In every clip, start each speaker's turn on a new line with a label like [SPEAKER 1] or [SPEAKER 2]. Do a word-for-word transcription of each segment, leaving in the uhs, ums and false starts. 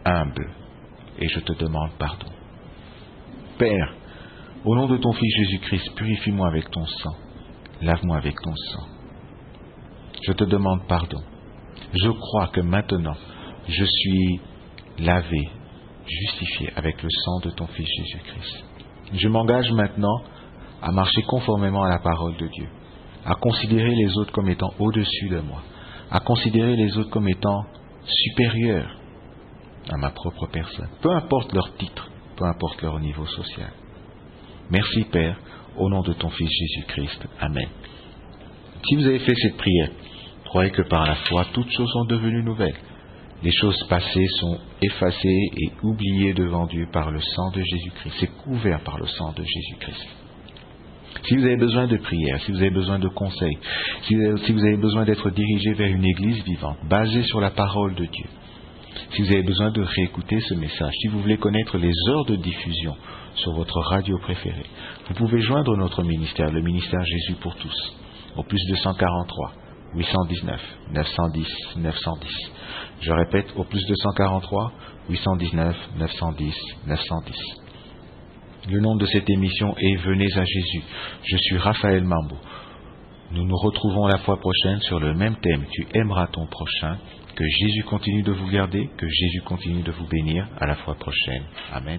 [SPEAKER 1] humble et je te demande pardon. Père, au nom de ton Fils Jésus-Christ, purifie-moi avec ton sang, lave-moi avec ton sang. Je te demande pardon. Je crois que maintenant, je suis lavé, justifié avec le sang de ton Fils Jésus-Christ. Je m'engage maintenant à marcher conformément à la parole de Dieu, à considérer les autres comme étant au-dessus de moi, à considérer les autres comme étant supérieurs à ma propre personne, peu importe leur titre, peu importe leur niveau social. Merci Père, au nom de ton Fils Jésus-Christ. Amen. Si vous avez fait cette prière, croyez que par la foi, toutes choses sont devenues nouvelles. Les choses passées sont effacées et oubliées devant Dieu par le sang de Jésus-Christ. C'est couvert par le sang de Jésus-Christ. Si vous avez besoin de prière, si vous avez besoin de conseils, si vous avez, si vous avez besoin d'être dirigé vers une église vivante, basée sur la parole de Dieu, si vous avez besoin de réécouter ce message, si vous voulez connaître les heures de diffusion sur votre radio préférée, vous pouvez joindre notre ministère, le ministère Jésus pour tous, au plus deux cent quarante-trois, huit cent dix-neuf, neuf cent dix, neuf cent dix. Je répète, au plus deux cent quarante-trois, huit cent dix-neuf, neuf cent dix, neuf cent dix. Le nom de cette émission est Venez à Jésus. Je suis Raphaël Mambou. Nous nous retrouvons la fois prochaine sur le même thème. Tu aimeras ton prochain. Que Jésus continue de vous garder, que Jésus continue de vous bénir. À la fois prochaine. Amen.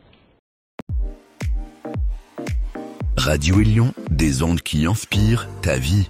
[SPEAKER 2] Radio Élion, des ondes qui inspirent ta vie.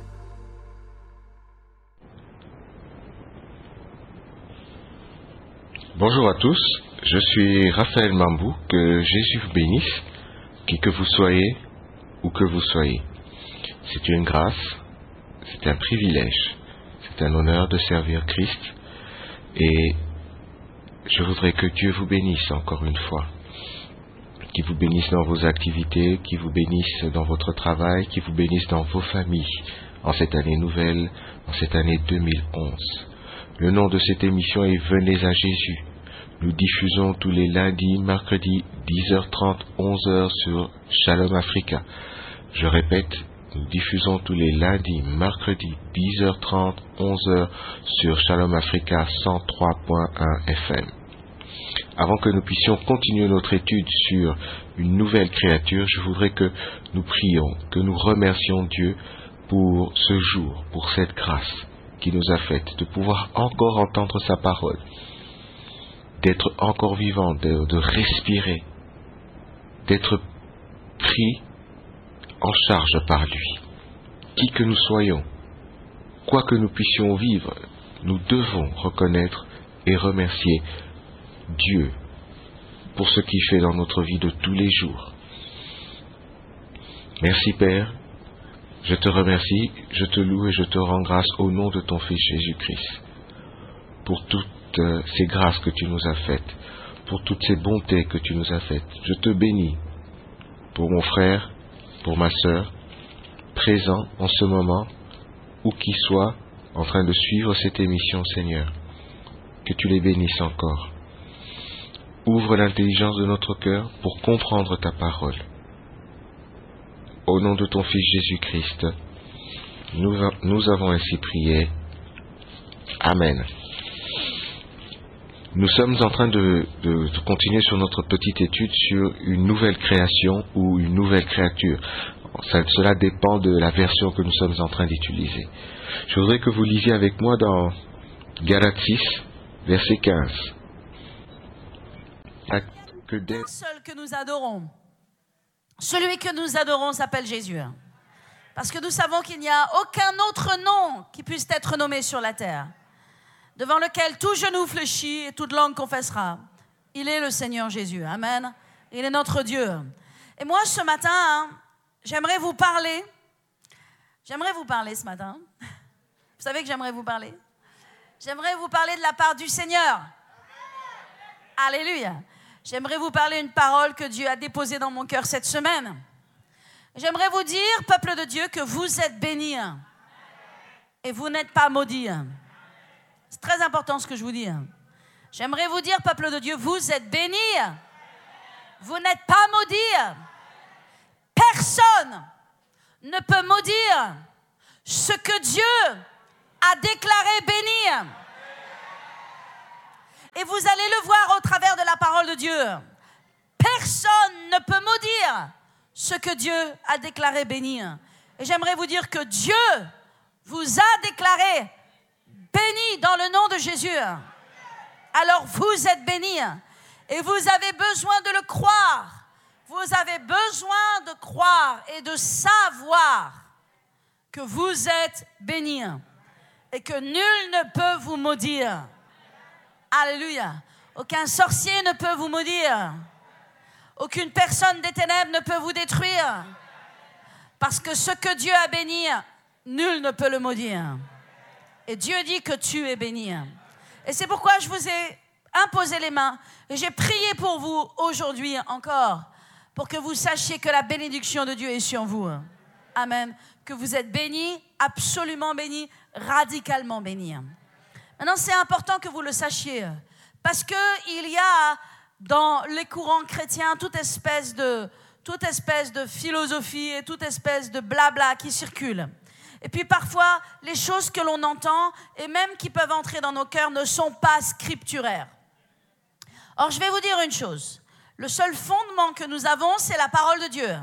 [SPEAKER 3] Bonjour à tous, je suis Raphaël Mambou, que Jésus vous bénisse, qui que vous soyez, où que vous soyez. C'est une grâce, c'est un privilège, c'est un honneur de servir Christ, et je voudrais que Dieu vous bénisse encore une fois, qu'il vous bénisse dans vos activités, qu'il vous bénisse dans votre travail, qu'il vous bénisse dans vos familles, en cette année nouvelle, en cette année deux mille onze. Le nom de cette émission est Venez à Jésus. Nous diffusons tous les lundis, mercredis, dix heures trente, onze heures sur Shalom Africa. Je répète, nous diffusons tous les lundis, mercredis, dix heures trente, onze heures sur Shalom Africa cent trois point un F M. Avant que nous puissions continuer notre étude sur une nouvelle créature, je voudrais que nous prions, que nous remercions Dieu pour ce jour, pour cette grâce qui nous a faite, de pouvoir encore entendre sa parole, d'être encore vivant, de, de respirer, d'être pris en charge par lui. Qui que nous soyons, quoi que nous puissions vivre, nous devons reconnaître et remercier Dieu pour ce qu'il fait dans notre vie de tous les jours. Merci Père. Je te remercie, je te loue et je te rends grâce au nom de ton Fils Jésus-Christ, pour toutes euh, ces grâces que tu nous as faites, pour toutes ces bontés que tu nous as faites. Je te bénis pour mon frère, pour ma sœur, présent en ce moment, où qu'ils soient, en train de suivre cette émission, Seigneur. Que tu les bénisses encore. Ouvre l'intelligence de notre cœur pour comprendre ta parole. Au nom de ton Fils Jésus-Christ, nous, nous avons ainsi prié. Amen. Nous sommes en train de, de, de continuer sur notre petite étude sur une nouvelle création ou une nouvelle créature. Ça, cela dépend de la version que nous sommes en train d'utiliser. Je voudrais que vous lisiez avec moi dans Galates six, verset quinze.
[SPEAKER 4] Que des... Un seul que nous adorons. Celui que nous adorons s'appelle Jésus. Parce que nous savons qu'il n'y a aucun autre nom qui puisse être nommé sur la terre, devant lequel tout genou fléchit et toute langue confessera. Il est le Seigneur Jésus. Amen. Il est notre Dieu. Et moi, ce matin, hein, j'aimerais vous parler. J'aimerais vous parler ce matin. Vous savez que j'aimerais vous parler. J'aimerais vous parler de la part du Seigneur. Alléluia. J'aimerais vous parler une parole que Dieu a déposée dans mon cœur cette semaine. J'aimerais vous dire, peuple de Dieu, que vous êtes bénis et vous n'êtes pas maudits. C'est très important ce que je vous dis. J'aimerais vous dire, peuple de Dieu, vous êtes bénis. Vous n'êtes pas maudits. Personne ne peut maudire ce que Dieu a déclaré béni. Et vous allez le voir au travers parole de Dieu. Personne ne peut maudire ce que Dieu a déclaré béni. Et j'aimerais vous dire que Dieu vous a déclaré béni dans le nom de Jésus. Alors vous êtes bénis et vous avez besoin de le croire. Vous avez besoin de croire et de savoir que vous êtes bénis et que nul ne peut vous maudire. Alléluia. Aucun sorcier ne peut vous maudire. Aucune personne des ténèbres ne peut vous détruire. Parce que ce que Dieu a béni, nul ne peut le maudire. Et Dieu dit que tu es béni. Et c'est pourquoi je vous ai imposé les mains et j'ai prié pour vous aujourd'hui encore, pour que vous sachiez que la bénédiction de Dieu est sur vous. Amen. Que vous êtes bénis, absolument bénis, radicalement bénis. Maintenant, c'est important que vous le sachiez, parce qu'il y a dans les courants chrétiens toute espèce de, toute espèce de philosophie et toute espèce de blabla qui circule. Et puis parfois, les choses que l'on entend et même qui peuvent entrer dans nos cœurs ne sont pas scripturaires. Or, je vais vous dire une chose. Le seul fondement que nous avons, c'est la parole de Dieu.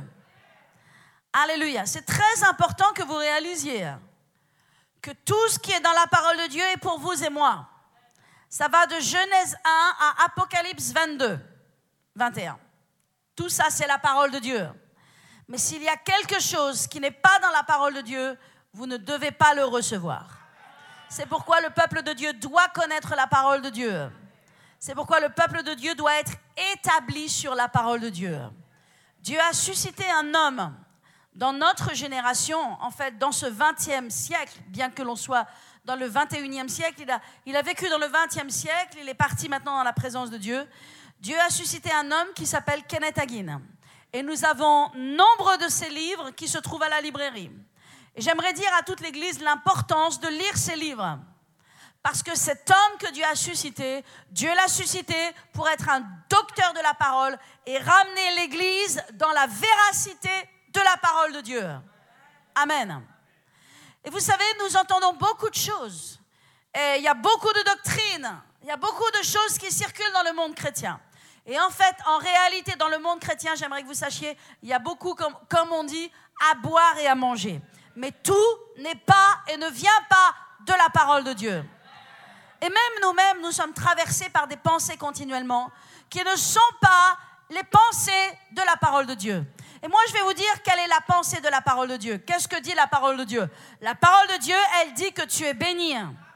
[SPEAKER 4] Alléluia. C'est très important que vous réalisiez que tout ce qui est dans la parole de Dieu est pour vous et moi. Ça va de Genèse un à Apocalypse vingt-deux, vingt et un. Tout ça, c'est la parole de Dieu. Mais s'il y a quelque chose qui n'est pas dans la parole de Dieu, vous ne devez pas le recevoir. C'est pourquoi le peuple de Dieu doit connaître la parole de Dieu. C'est pourquoi le peuple de Dieu doit être établi sur la parole de Dieu. Dieu a suscité un homme dans notre génération, en fait, dans ce vingtième siècle, bien que l'on soit dans le vingt et unième siècle, il a, il a vécu dans le vingtième siècle, il est parti maintenant dans la présence de Dieu. Dieu a suscité un homme qui s'appelle Kenneth Hagin. Et nous avons nombre de ses livres qui se trouvent à la librairie. Et j'aimerais dire à toute l'Église l'importance de lire ces livres. Parce que cet homme que Dieu a suscité, Dieu l'a suscité pour être un docteur de la parole et ramener l'Église dans la véracité de la parole de Dieu. Amen. Et vous savez, nous entendons beaucoup de choses. Et il y a beaucoup de doctrines. Il y a beaucoup de choses qui circulent dans le monde chrétien. Et en fait, en réalité, dans le monde chrétien, j'aimerais que vous sachiez, il y a beaucoup, comme, comme on dit, à boire et à manger. Mais tout n'est pas et ne vient pas de la parole de Dieu. Et même nous-mêmes, nous sommes traversés par des pensées continuellement qui ne sont pas les pensées de la parole de Dieu. Et moi, je vais vous dire quelle est la pensée de la parole de Dieu. Qu'est-ce que dit la parole de Dieu? La parole de Dieu, elle dit que tu es béni.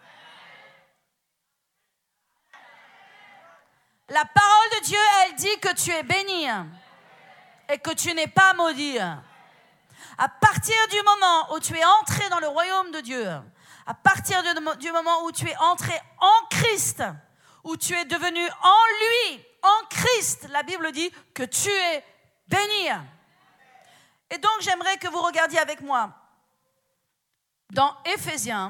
[SPEAKER 4] La parole de Dieu, elle dit que tu es béni et que tu n'es pas maudit. À partir du moment où tu es entré dans le royaume de Dieu, à partir du moment où tu es entré en Christ, où tu es devenu en lui, en Christ, la Bible dit que tu es béni. Et donc, j'aimerais que vous regardiez avec moi dans Éphésiens.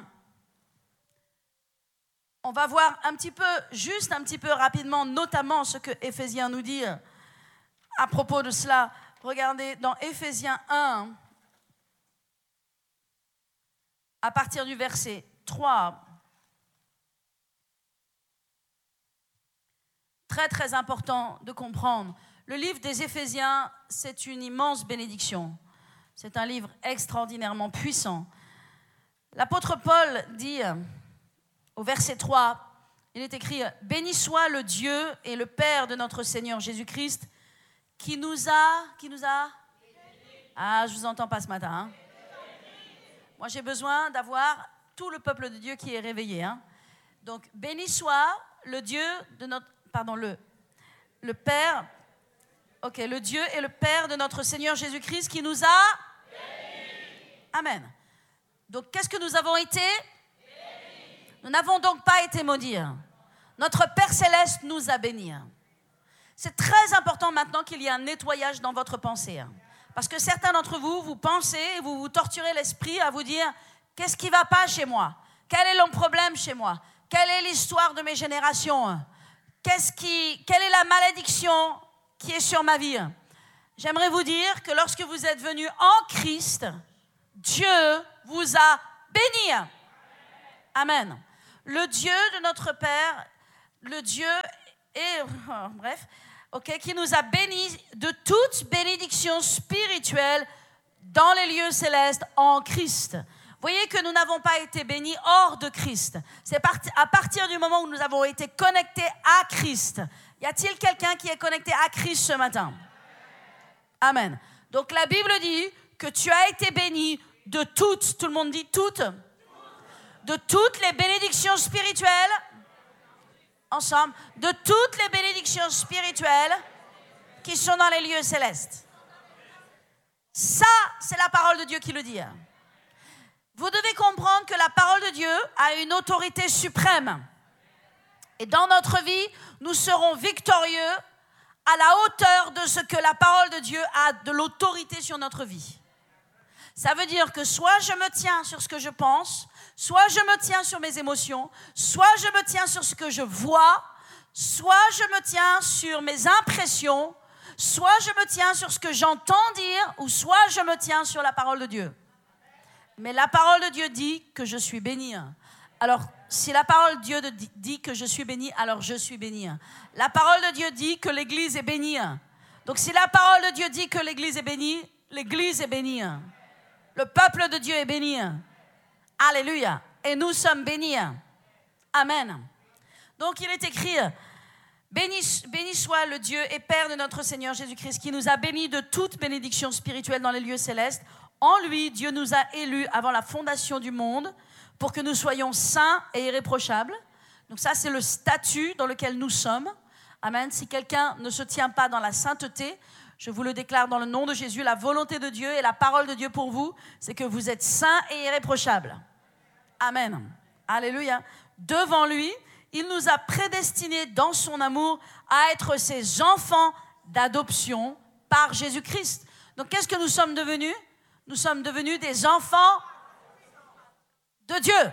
[SPEAKER 4] On va voir un petit peu, juste un petit peu rapidement, notamment ce que Éphésiens nous dit à propos de cela. Regardez dans Éphésiens un, à partir du verset trois. Très, très important de comprendre. Le livre des Éphésiens, c'est une immense bénédiction. C'est un livre extraordinairement puissant. L'apôtre Paul dit, au verset trois, il est écrit « Béni soit le Dieu et le Père de notre Seigneur Jésus-Christ, qui nous a... » Qui nous a Ah, je ne vous entends pas ce matin. Hein? Moi, j'ai besoin d'avoir tout le peuple de Dieu qui est réveillé. Hein? Donc, béni soit le Dieu de notre... Pardon, le, le Père... Ok, le Dieu et le Père de notre Seigneur Jésus-Christ qui nous a... Bénis. Amen. Donc, qu'est-ce que nous avons été? Bénis. Nous n'avons donc pas été maudits. Notre Père Céleste nous a bénis. C'est très important maintenant qu'il y ait un nettoyage dans votre pensée. Parce que certains d'entre vous, vous pensez et vous vous torturez l'esprit à vous dire « Qu'est-ce qui ne va pas chez moi? Quel est le problème chez moi? Quelle est l'histoire de mes générations? Qu'est-ce qui, quelle est la malédiction qui est sur ma vie ?» J'aimerais vous dire que lorsque vous êtes venus en Christ, Dieu vous a bénis. Amen. Le Dieu de notre Père, le Dieu et oh, bref, ok, qui nous a bénis de toute bénédiction spirituelle dans les lieux célestes en Christ. Vous voyez que nous n'avons pas été bénis hors de Christ. C'est à partir du moment où nous avons été connectés à Christ. Y a-t-il quelqu'un qui est connecté à Christ ce matin? Amen. Donc la Bible dit que tu as été béni de toutes, tout le monde dit toutes, de toutes les bénédictions spirituelles, ensemble, de toutes les bénédictions spirituelles qui sont dans les lieux célestes. Ça, c'est la parole de Dieu qui le dit. Vous devez comprendre que la parole de Dieu a une autorité suprême. Et dans notre vie, nous serons victorieux à la hauteur de ce que la parole de Dieu a de l'autorité sur notre vie. Ça veut dire que soit je me tiens sur ce que je pense, soit je me tiens sur mes émotions, soit je me tiens sur ce que je vois, soit je me tiens sur mes impressions, soit je me tiens sur ce que j'entends dire, ou soit je me tiens sur la parole de Dieu. Mais la parole de Dieu dit que je suis béni. Alors, si la parole de Dieu dit que je suis béni, alors je suis béni. La parole de Dieu dit que l'Église est bénie. Donc, si la parole de Dieu dit que l'Église est bénie, l'Église est bénie. Le peuple de Dieu est béni. Alléluia. Et nous sommes bénis. Amen. Donc, il est écrit, béni, béni soit le Dieu et Père de notre Seigneur Jésus-Christ, qui nous a bénis de toute bénédiction spirituelle dans les lieux célestes. En lui, Dieu nous a élus avant la fondation du monde pour que nous soyons saints et irréprochables. Donc ça, c'est le statut dans lequel nous sommes. Amen. Si quelqu'un ne se tient pas dans la sainteté, je vous le déclare dans le nom de Jésus, la volonté de Dieu et la parole de Dieu pour vous, c'est que vous êtes saints et irréprochables. Amen. Alléluia. Devant lui, il nous a prédestinés dans son amour à être ses enfants d'adoption par Jésus-Christ. Donc qu'est-ce que nous sommes devenus? Nous sommes devenus des enfants de Dieu.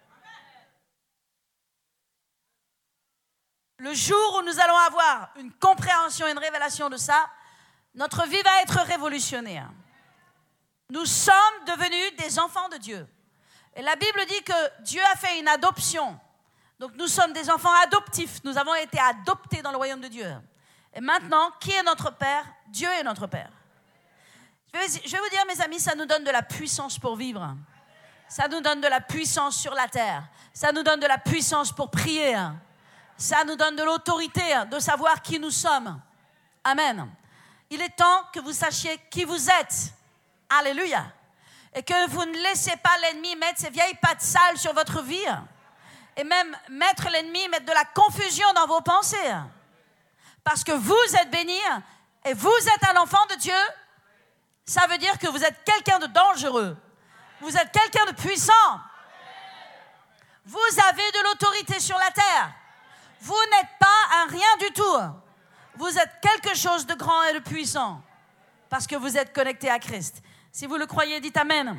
[SPEAKER 4] Le jour où nous allons avoir une compréhension et une révélation de ça, notre vie va être révolutionnée. Nous sommes devenus des enfants de Dieu. Et la Bible dit que Dieu a fait une adoption. Donc nous sommes des enfants adoptifs. Nous avons été adoptés dans le royaume de Dieu. Et maintenant, qui est notre Père? Dieu est notre Père. Je vais vous dire, mes amis, ça nous donne de la puissance pour vivre. Ça nous donne de la puissance sur la terre. Ça nous donne de la puissance pour prier. Ça nous donne de l'autorité de savoir qui nous sommes. Amen. Il est temps que vous sachiez qui vous êtes. Alléluia. Et que vous ne laissez pas l'ennemi mettre ses vieilles pattes sales sur votre vie. Et même mettre l'ennemi, mettre de la confusion dans vos pensées. Parce que vous êtes bénis et vous êtes un enfant de Dieu. Ça veut dire que vous êtes quelqu'un de dangereux. Vous êtes quelqu'un de puissant. Vous avez de l'autorité sur la terre. Vous n'êtes pas un rien du tout. Vous êtes quelque chose de grand et de puissant. Parce que vous êtes connecté à Christ. Si vous le croyez, dites Amen.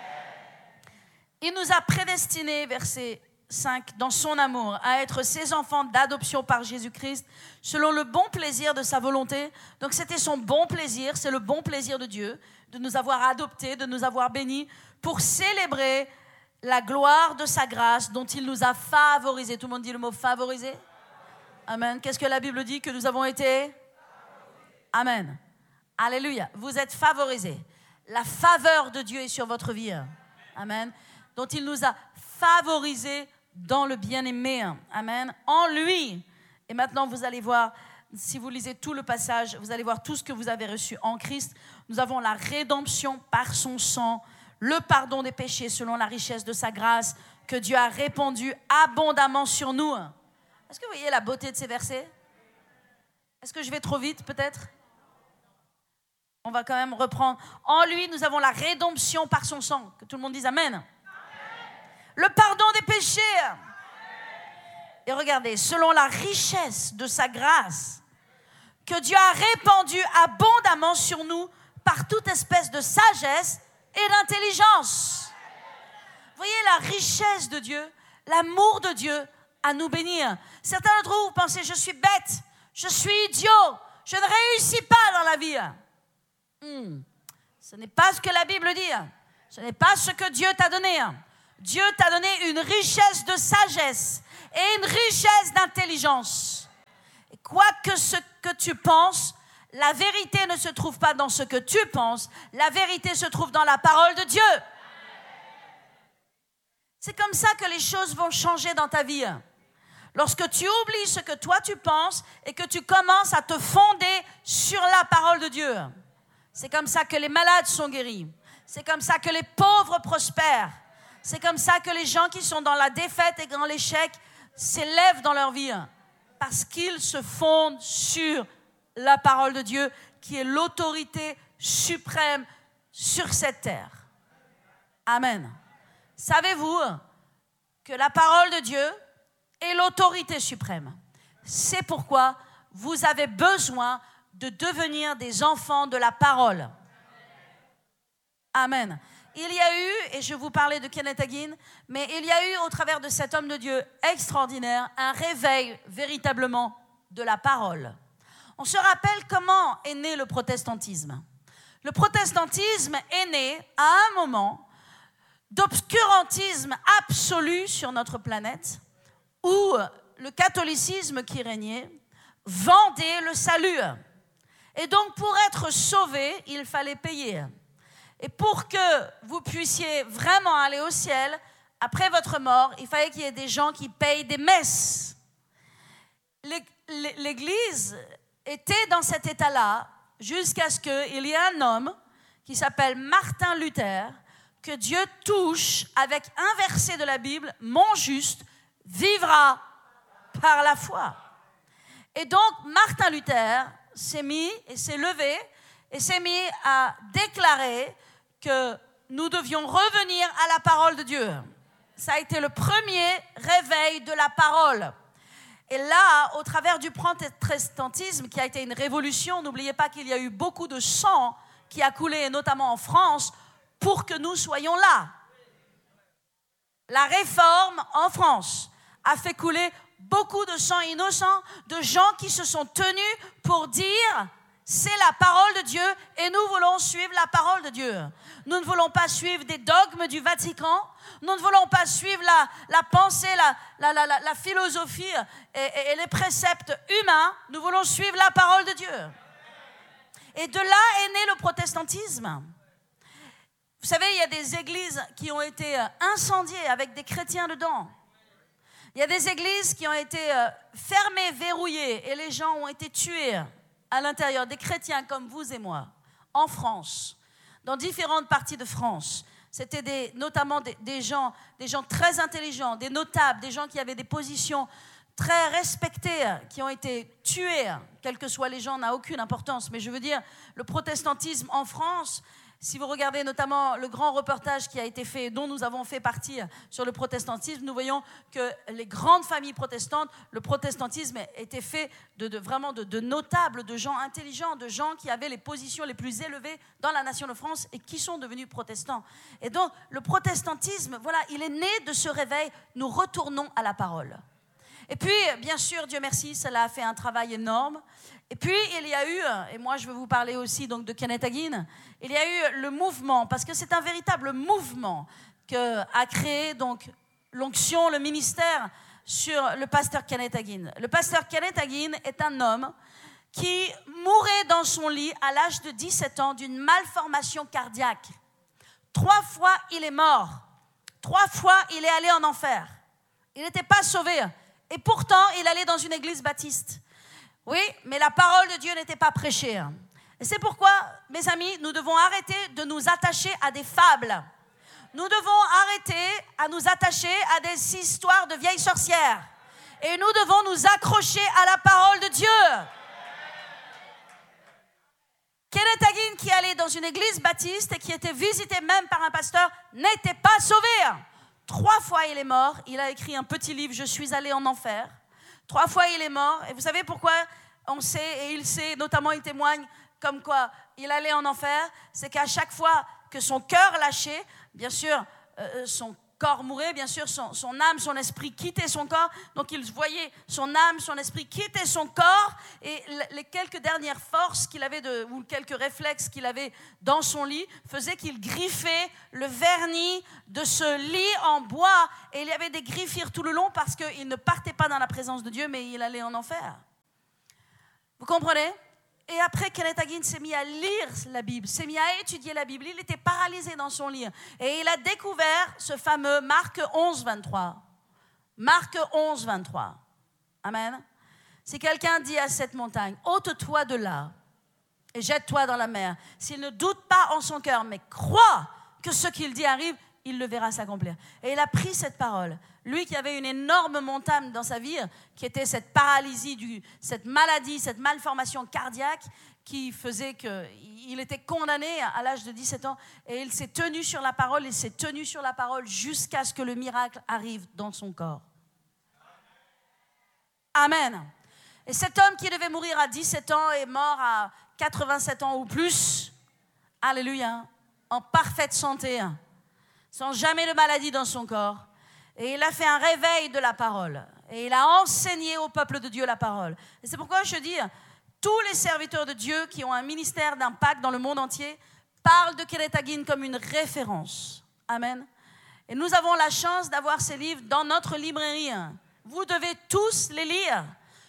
[SPEAKER 4] Il nous a prédestinés, verset cinq, dans son amour, à être ses enfants d'adoption par Jésus-Christ, selon le bon plaisir de sa volonté. Donc c'était son bon plaisir, c'est le bon plaisir de Dieu, de nous avoir adoptés, de nous avoir bénis, pour célébrer la gloire de sa grâce dont il nous a favorisés. Tout le monde dit le mot favorisé? Amen. Qu'est-ce que la Bible dit? Que nous avons été? Amen. Alléluia. Vous êtes favorisés. La faveur de Dieu est sur votre vie. Amen. Dont il nous a favorisés dans le bien-aimé. Amen. En lui. Et maintenant, vous allez voir, si vous lisez tout le passage, vous allez voir tout ce que vous avez reçu en Christ. Nous avons la rédemption par son sang, le pardon des péchés selon la richesse de sa grâce que Dieu a répandu abondamment sur nous. Est-ce que vous voyez la beauté de ces versets? Est-ce que je vais trop vite peut-être? On va quand même reprendre. En lui, nous avons la rédemption par son sang. Que tout le monde dise Amen. Amen. Le pardon des péchés. Amen. Et regardez, selon la richesse de sa grâce que Dieu a répandue abondamment sur nous par toute espèce de sagesse et d'intelligence. Vous voyez la richesse de Dieu, l'amour de Dieu à nous bénir. Certains d'entre vous, vous pensez, je suis bête, je suis idiot, je ne réussis pas dans la vie. Hmm. Ce n'est pas ce que la Bible dit. Ce n'est pas ce que Dieu t'a donné. Dieu t'a donné une richesse de sagesse et une richesse d'intelligence. Et quoi que ce que tu penses, la vérité ne se trouve pas dans ce que tu penses, la vérité se trouve dans la parole de Dieu. C'est comme ça que les choses vont changer dans ta vie. Lorsque tu oublies ce que toi tu penses et que tu commences à te fonder sur la parole de Dieu. C'est comme ça que les malades sont guéris. C'est comme ça que les pauvres prospèrent. C'est comme ça que les gens qui sont dans la défaite et dans l'échec s'élèvent dans leur vie. Parce qu'ils se fondent sur la parole de Dieu qui est l'autorité suprême sur cette terre. Amen. Savez-vous que la parole de Dieu est l'autorité suprême? C'est pourquoi vous avez besoin de devenir des enfants de la parole. Amen. Il y a eu, et je vous parlais de Kenneth Hagin, mais il y a eu au travers de cet homme de Dieu extraordinaire un réveil véritablement de la parole. On se rappelle comment est né le protestantisme. Le protestantisme est né à un moment d'obscurantisme absolu sur notre planète où le catholicisme qui régnait vendait le salut. Et donc pour être sauvé, il fallait payer. Et pour que vous puissiez vraiment aller au ciel, après votre mort, il fallait qu'il y ait des gens qui payent des messes. L'Église était dans cet état-là jusqu'à ce qu'il y ait un homme qui s'appelle Martin Luther, que Dieu touche avec un verset de la Bible, « Mon juste vivra par la foi ». Et donc, Martin Luther s'est mis et s'est levé et s'est mis à déclarer que nous devions revenir à la parole de Dieu. Ça a été le premier réveil de la parole. Et là, au travers du protestantisme, qui a été une révolution, n'oubliez pas qu'il y a eu beaucoup de sang qui a coulé, et notamment en France, pour que nous soyons là. La réforme en France a fait couler beaucoup de sang innocent, de gens qui se sont tenus pour dire « c'est la parole de Dieu et nous voulons suivre la parole de Dieu ». Nous ne voulons pas suivre des dogmes du Vatican, nous ne voulons pas suivre la, la pensée, la, la, la, la, la philosophie et, et, et les préceptes humains, nous voulons suivre la parole de Dieu. Et de là est né le protestantisme. Vous savez, il y a des églises qui ont été incendiées avec des chrétiens dedans. Il y a des églises qui ont été fermées, verrouillées, et les gens ont été tués à l'intérieur, des chrétiens comme vous et moi, en France, dans différentes parties de France. C'était des, notamment des, des, gens, des gens très intelligents, des notables, des gens qui avaient des positions très respectées, qui ont été tués, quels que soient les gens, n'a aucune importance. Mais je veux dire, le protestantisme en France, si vous regardez notamment le grand reportage qui a été fait, dont nous avons fait partie sur le protestantisme, nous voyons que les grandes familles protestantes, le protestantisme était fait de, de vraiment de, de notables, de gens intelligents, de gens qui avaient les positions les plus élevées dans la nation de France et qui sont devenus protestants. Et donc, le protestantisme, voilà, il est né de ce réveil. Nous retournons à la parole. Et puis, bien sûr, Dieu merci, cela a fait un travail énorme. Et puis, il y a eu, et moi je veux vous parler aussi donc, de Kenneth Hagin, il y a eu le mouvement, parce que c'est un véritable mouvement qu'a créé donc, l'onction, le ministère sur le pasteur Kenneth Hagin. Le pasteur Kenneth Hagin est un homme qui mourait dans son lit à l'âge de dix-sept ans d'une malformation cardiaque. Trois fois, il est mort. Trois fois, il est allé en enfer. Il n'était pas sauvé. Et pourtant, il allait dans une église baptiste. Oui, mais la parole de Dieu n'était pas prêchée. Et c'est pourquoi, mes amis, nous devons arrêter de nous attacher à des fables. Nous devons arrêter à nous attacher à des histoires de vieilles sorcières. Et nous devons nous accrocher à la parole de Dieu. Kenneth Hagin, qui allait dans une église baptiste et qui était visité même par un pasteur, n'était pas sauvé. Trois fois il est mort. Il a écrit un petit livre, « Je suis allé en enfer ». Trois fois il est mort. Et vous savez pourquoi on sait, et il sait, notamment il témoigne, comme quoi il allait en enfer. C'est qu'à chaque fois que son cœur lâchait, bien sûr, euh, son corps mourait, bien sûr, son, son âme, son esprit quittait son corps. Donc il voyait son âme, son esprit quitter son corps. Et les quelques dernières forces qu'il avait, de, ou quelques réflexes qu'il avait dans son lit, faisaient qu'il griffait le vernis de ce lit en bois. Et il y avait des griffures tout le long parce qu'il ne partait pas dans la présence de Dieu, mais il allait en enfer. Vous comprenez? Et après, Kenneth Hagin s'est mis à lire la Bible, s'est mis à étudier la Bible. Il était paralysé dans son lit. Et il a découvert ce fameux Marc onze, vingt-trois. Marc onze, vingt-trois. Amen. Si quelqu'un dit à cette montagne, ôte-toi de là et jette-toi dans la mer, s'il ne doute pas en son cœur, mais croit que ce qu'il dit arrive, il le verra s'accomplir. Et il a pris cette parole. Lui qui avait une énorme montagne dans sa vie, qui était cette paralysie, du, cette maladie, cette malformation cardiaque qui faisait qu'il était condamné à l'âge de dix-sept ans. Et il s'est tenu sur la parole, il s'est tenu sur la parole jusqu'à ce que le miracle arrive dans son corps. Amen. Et cet homme qui devait mourir à dix-sept ans est mort à quatre-vingt-sept ans ou plus. Alléluia. En parfaite santé, sans jamais de maladie dans son corps. Et il a fait un réveil de la parole. Et il a enseigné au peuple de Dieu la parole. Et c'est pourquoi je dis, tous les serviteurs de Dieu qui ont un ministère d'impact dans le monde entier parlent de Kenneth Hagin comme une référence. Amen. Et nous avons la chance d'avoir ces livres dans notre librairie. Vous devez tous les lire.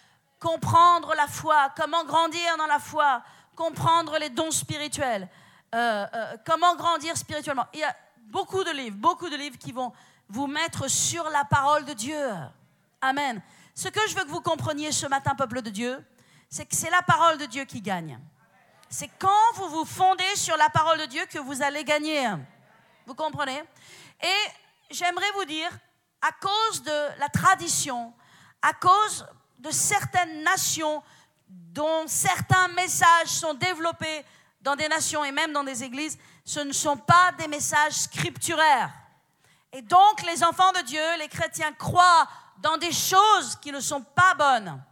[SPEAKER 4] Comprendre la foi, comment grandir dans la foi, comprendre les dons spirituels, euh, euh, comment grandir spirituellement. Il y a beaucoup de livres, beaucoup de livres qui vont vous mettre sur la parole de Dieu. Amen. Ce que je veux que vous compreniez ce matin, peuple de Dieu, c'est que c'est la parole de Dieu qui gagne. C'est quand vous vous fondez sur la parole de Dieu que vous allez gagner. Vous comprenez? Et j'aimerais vous dire, à cause de la tradition, à cause de certaines nations dont certains messages sont développés dans des nations et même dans des églises, ce ne sont pas des messages scripturaires. Et donc, les enfants de Dieu, les chrétiens, croient dans des choses qui ne sont pas bonnes,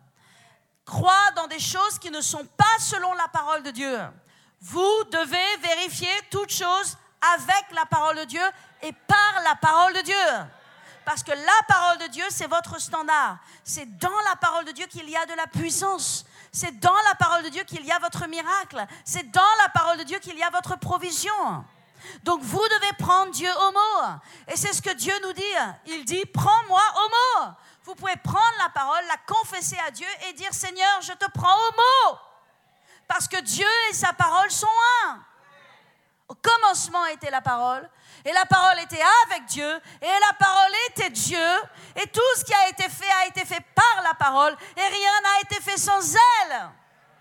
[SPEAKER 4] croient dans des choses qui ne sont pas selon la parole de Dieu. Vous devez vérifier toutes choses avec la parole de Dieu et par la parole de Dieu. Parce que la parole de Dieu, c'est votre standard. C'est dans la parole de Dieu qu'il y a de la puissance. C'est dans la parole de Dieu qu'il y a votre miracle. C'est dans la parole de Dieu qu'il y a votre provision. Donc vous devez prendre Dieu au mot. Et c'est ce que Dieu nous dit. Il dit, prends-moi au mot. Vous pouvez prendre la parole, la confesser à Dieu et dire, Seigneur, je te prends au mot. Parce que Dieu et sa parole sont un. Au commencement était la parole. Et la parole était avec Dieu, et la parole était Dieu, et tout ce qui a été fait a été fait par la parole, et rien n'a été fait sans elle.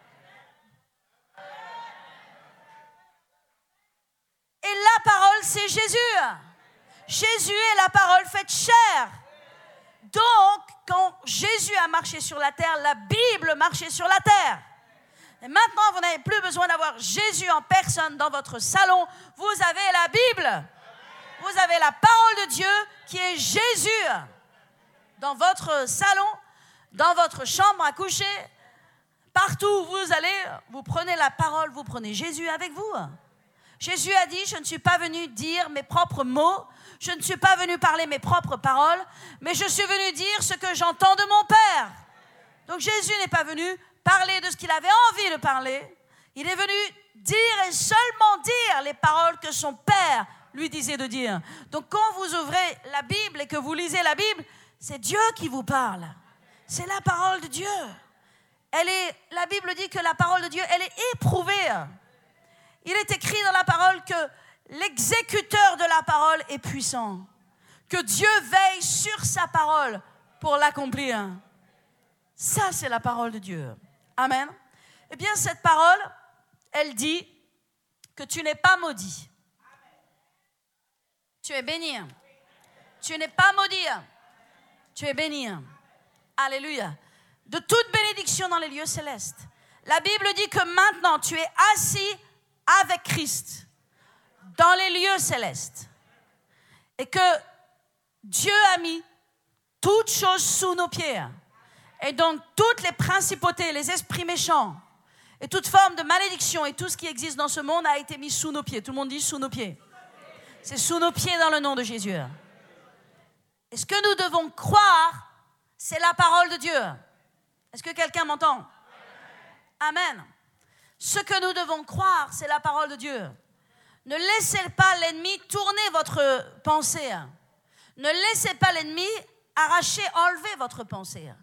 [SPEAKER 4] Et la parole, c'est Jésus. Jésus est la parole faite chair. Donc, quand Jésus a marché sur la terre, la Bible marchait sur la terre. Et maintenant, vous n'avez plus besoin d'avoir Jésus en personne dans votre salon. Vous avez la Bible. Vous avez la parole de Dieu qui est Jésus dans votre salon, dans votre chambre à coucher, partout où vous allez, vous prenez la parole, vous prenez Jésus avec vous. Jésus a dit, je ne suis pas venu dire mes propres mots, je ne suis pas venu parler mes propres paroles, mais je suis venu dire ce que j'entends de mon Père. Donc Jésus n'est pas venu parler de ce qu'il avait envie de parler, il est venu dire et seulement dire les paroles que son Père lui disait de dire. Donc quand vous ouvrez la Bible et que vous lisez la Bible, c'est Dieu qui vous parle. C'est la parole de Dieu. Elle est, la Bible dit que la parole de Dieu, elle est éprouvée. Il est écrit dans la parole que l'exécuteur de la parole est puissant. Que Dieu veille sur sa parole pour l'accomplir. Ça, c'est la parole de Dieu. Amen. Eh bien, cette parole, elle dit que tu n'es pas maudit. Tu es béni. Tu n'es pas maudit. Tu es béni. Alléluia. De toute bénédiction dans les lieux célestes. La Bible dit que maintenant tu es assis avec Christ dans les lieux célestes. Et que Dieu a mis toutes choses sous nos pieds. Et donc toutes les principautés, les esprits méchants et toute forme de malédiction et tout ce qui existe dans ce monde a été mis sous nos pieds. Tout le monde dit sous nos pieds. C'est sous nos pieds dans le nom de Jésus. Et ce que nous devons croire, c'est la parole de Dieu. Est-ce que quelqu'un m'entend? Amen. Ce que nous devons croire, c'est la parole de Dieu. Ne laissez pas l'ennemi tourner votre pensée. Ne laissez pas l'ennemi arracher, enlever votre pensée.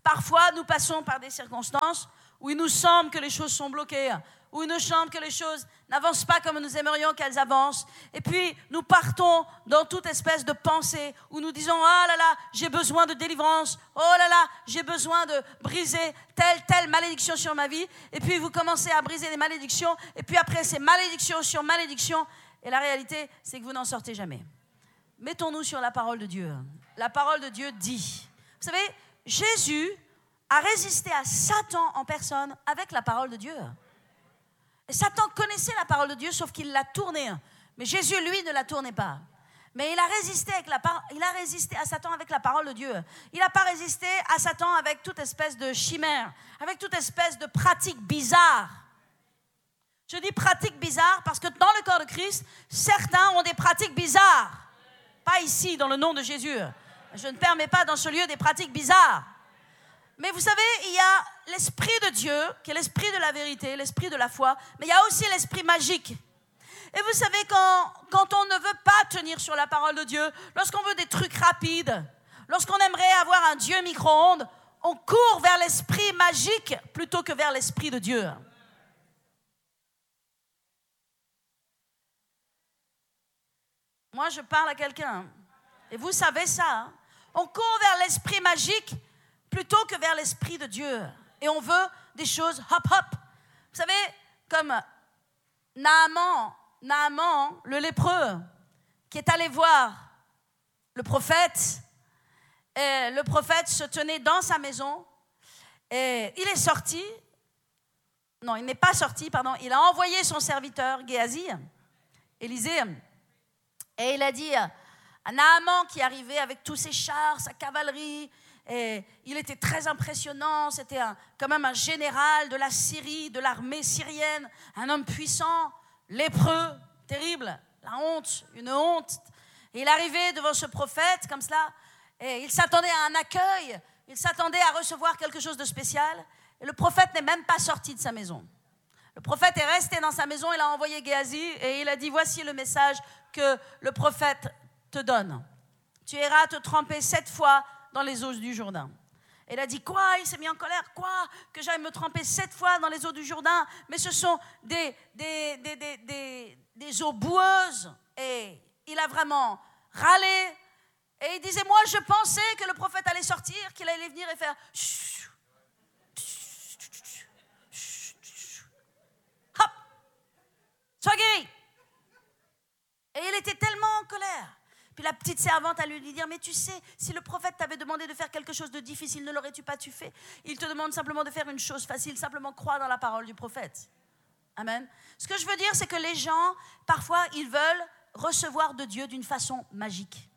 [SPEAKER 4] parfois nous passons par des circonstances où il nous semble que les choses sont bloquées, où il nous semble que les choses n'avancent pas comme nous aimerions qu'elles avancent. Et puis, nous partons dans toute espèce de pensée où nous disons « Ah là là, j'ai besoin de délivrance. Oh là là, j'ai besoin de briser telle, telle malédiction sur ma vie. » Et puis, vous commencez à briser les malédictions. Et puis après, c'est malédiction sur malédiction. Et la réalité, c'est que vous n'en sortez jamais. Mettons-nous sur la parole de Dieu. La parole de Dieu dit. Vous savez, Jésus a résisté à Satan en personne avec la parole de Dieu. Et Satan connaissait la parole de Dieu, sauf qu'il l'a tournée. Mais Jésus, lui, ne la tournait pas. Mais il a résisté, avec la par... il a résisté à Satan avec la parole de Dieu. Il n'a pas résisté à Satan avec toute espèce de chimère, avec toute espèce de pratique bizarre. Je dis pratique bizarre parce que dans le corps de Christ, certains ont des pratiques bizarres. Pas ici, dans le nom de Jésus. Je ne permets pas dans ce lieu des pratiques bizarres. Mais vous savez, il y a l'esprit de Dieu, qui est l'esprit de la vérité, l'esprit de la foi, mais il y a aussi l'esprit magique. Et vous savez, quand, quand on ne veut pas tenir sur la parole de Dieu, lorsqu'on veut des trucs rapides, lorsqu'on aimerait avoir un Dieu micro-ondes, on court vers l'esprit magique plutôt que vers l'esprit de Dieu. Moi, je parle à quelqu'un, et vous savez ça, hein? On court vers l'esprit magique plutôt que vers l'esprit de Dieu. Et on veut des choses hop hop. Vous savez, comme Naaman, Naaman, le lépreux, qui est allé voir le prophète, et le prophète se tenait dans sa maison, et il est sorti, non, il n'est pas sorti, pardon, il a envoyé son serviteur, Géasi, Élisée, et il a dit à Naaman qui arrivait avec tous ses chars, sa cavalerie, et il était très impressionnant, c'était un, quand même un général de la Syrie, de l'armée syrienne, un homme puissant, lépreux, terrible, la honte, une honte. Et il arrivait devant ce prophète comme cela, et il s'attendait à un accueil, il s'attendait à recevoir quelque chose de spécial, et le prophète n'est même pas sorti de sa maison. Le prophète est resté dans sa maison, il a envoyé Géasi, et il a dit, voici le message que le prophète te donne. Tu iras te tremper sept fois dans les eaux du Jourdain. Et il a dit, quoi? Il s'est mis en colère. Quoi? Que j'aille me tremper sept fois dans les eaux du Jourdain? Mais ce sont des, des, des, des, des, des eaux boueuses. Et il a vraiment râlé. Et il disait, moi, je pensais que le prophète allait sortir, qu'il allait venir et faire... Hop! Sois guéri! Et il était tellement en colère. Puis la petite servante allait lui dire, mais tu sais, si le prophète t'avait demandé de faire quelque chose de difficile, ne l'aurais-tu pas tu fait? Il te demande simplement de faire une chose facile, simplement croire dans la parole du prophète. Amen. Ce que je veux dire, c'est que les gens, parfois, ils veulent recevoir de Dieu d'une façon magique.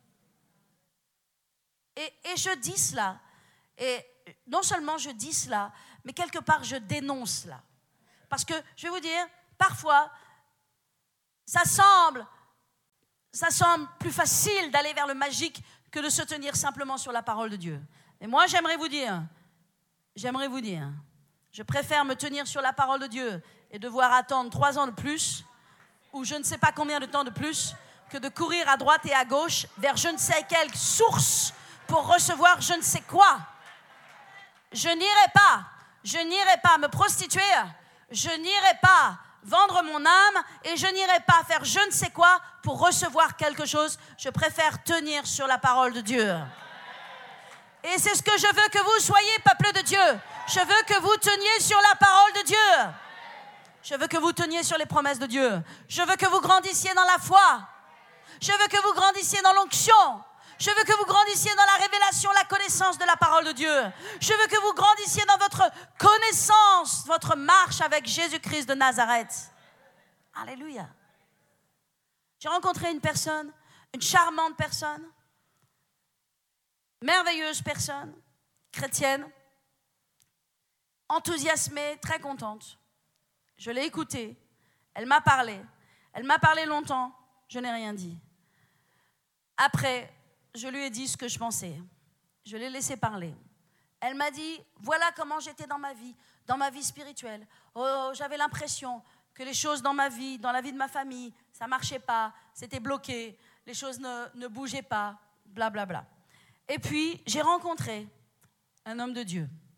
[SPEAKER 4] Et, et je dis cela, et non seulement je dis cela, mais quelque part je dénonce cela. Parce que, je vais vous dire, parfois, ça semble... Ça semble plus facile d'aller vers le magique que de se tenir simplement sur la parole de Dieu. Et moi, j'aimerais vous dire, j'aimerais vous dire, je préfère me tenir sur la parole de Dieu et devoir attendre trois ans de plus, ou je ne sais pas combien de temps de plus, que de courir à droite et à gauche vers je ne sais quelle source pour recevoir je ne sais quoi. Je n'irai pas, je n'irai pas me prostituer, je n'irai pas vendre mon âme et je n'irai pas faire je ne sais quoi pour recevoir quelque chose. Je préfère tenir sur la parole de Dieu. Et c'est ce que je veux que vous soyez, peuple de Dieu. Je veux que vous teniez sur la parole de Dieu. Je veux que vous teniez sur les promesses de Dieu. Je veux que vous grandissiez dans la foi. Je veux que vous grandissiez dans l'onction. Je veux que vous grandissiez dans la révélation, la connaissance de la parole de Dieu. Je veux que vous grandissiez dans votre connaissance, votre marche avec Jésus-Christ de Nazareth. Alléluia. J'ai rencontré une personne, une charmante personne, merveilleuse personne, chrétienne, enthousiasmée, très contente. Je l'ai écoutée, elle m'a parlé, elle m'a parlé longtemps, je n'ai rien dit. Après, je lui ai dit ce que je pensais. Je l'ai laissé parler. Elle m'a dit, voilà comment j'étais dans ma vie, dans ma vie spirituelle. Oh, j'avais l'impression que les choses dans ma vie, dans la vie de ma famille, ça ne marchait pas, c'était bloqué, les choses ne, ne bougeaient pas, blablabla. Bla, bla. Et puis, j'ai rencontré un homme de Dieu.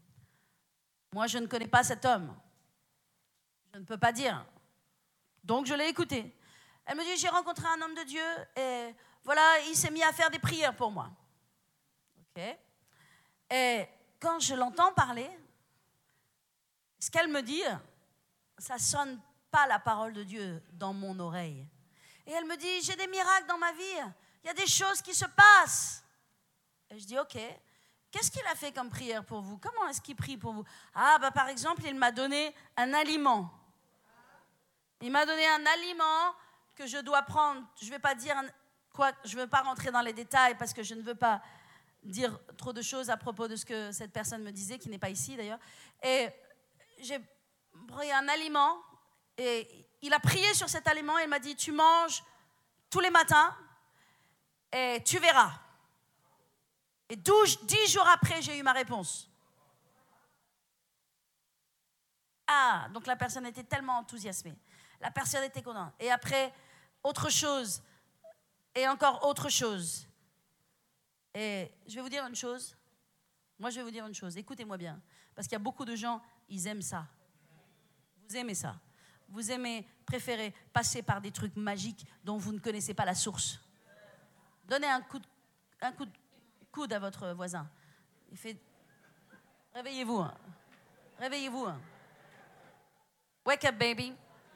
[SPEAKER 4] Moi, je ne connais pas cet homme. Je ne peux pas dire. Donc, je l'ai écouté. Elle me dit, j'ai rencontré un homme de Dieu et voilà, il s'est mis à faire des prières pour moi. Ok. Et quand je l'entends parler, ce qu'elle me dit, ça ne sonne pas la parole de Dieu dans mon oreille. Et elle me dit, j'ai des miracles dans ma vie, il y a des choses qui se passent. Et je dis, ok, qu'est-ce qu'il a fait comme prière pour vous? Comment est-ce qu'il prie pour vous? Ah, bah, par exemple, il m'a donné un aliment. Il m'a donné un aliment que je dois prendre. Je ne vais pas dire quoi, je ne veux pas rentrer dans les détails parce que je ne veux pas dire trop de choses à propos de ce que cette personne me disait, qui n'est pas ici d'ailleurs. Et j'ai pris un aliment et il a prié sur cet aliment et il m'a dit, tu manges tous les matins et tu verras. Et dix jours après, j'ai eu ma réponse. Ah, donc la personne était tellement enthousiasmée. La personne était contente. Et après, autre chose. Et encore autre chose. Et je vais vous dire une chose. Moi, je vais vous dire une chose. Écoutez-moi bien. Parce qu'il y a beaucoup de gens, ils aiment ça. Vous aimez ça. Vous aimez, préférez passer par des trucs magiques dont vous ne connaissez pas la source. Donnez un coup de, un coup de coude à votre voisin. Il fait... Réveillez-vous. Hein. Réveillez-vous. Hein. Wake up, baby.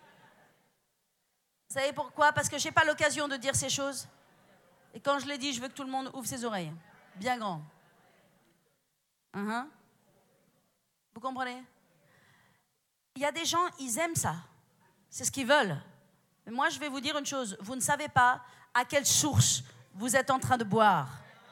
[SPEAKER 4] Vous savez pourquoi? Parce que je n'ai pas l'occasion de dire ces choses. Et quand je les dis, je veux que tout le monde ouvre ses oreilles. Bien grand. Uh-huh. Vous comprenez? Il y a des gens, ils aiment ça. C'est ce qu'ils veulent. Mais moi, je vais vous dire une chose. Vous ne savez pas à quelle source vous êtes en train de boire.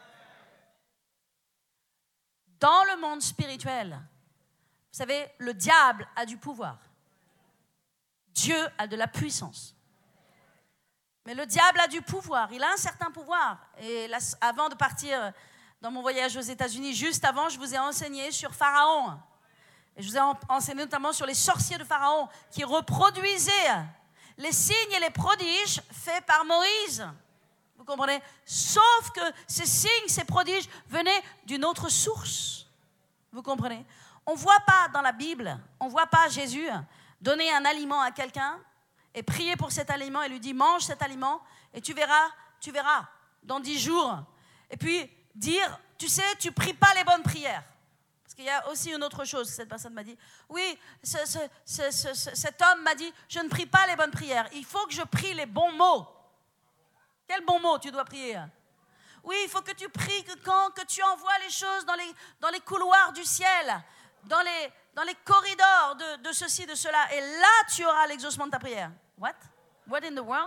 [SPEAKER 4] Dans le monde spirituel, vous savez, le diable a du pouvoir. Dieu a de la puissance. Mais le diable a du pouvoir. Il a un certain pouvoir. Et là, avant de partir dans mon voyage aux États-Unis, juste avant, je vous ai enseigné sur Pharaon. Et je vous ai enseigné notamment sur les sorciers de Pharaon qui reproduisaient les signes et les prodiges faits par Moïse. Vous comprenez? Sauf que ces signes, ces prodiges venaient d'une autre source. Vous comprenez? On ne voit pas dans la Bible, on ne voit pas Jésus donner un aliment à quelqu'un et prier pour cet aliment et lui dire mange cet aliment et tu verras, tu verras dans dix jours. Et puis dire, tu sais, tu ne pries pas les bonnes prières. Parce qu'il y a aussi une autre chose que cette personne m'a dit. Oui, ce, ce, ce, ce, ce, cet homme m'a dit, je ne prie pas les bonnes prières. Il faut que je prie les bons mots. Quels bons mots tu dois prier? Oui, il faut que tu pries que quand que tu envoies les choses dans les, dans les couloirs du ciel, dans les, dans les corridors de, de ceci, de cela. Et là, tu auras l'exaucement de ta prière. What? What in the world?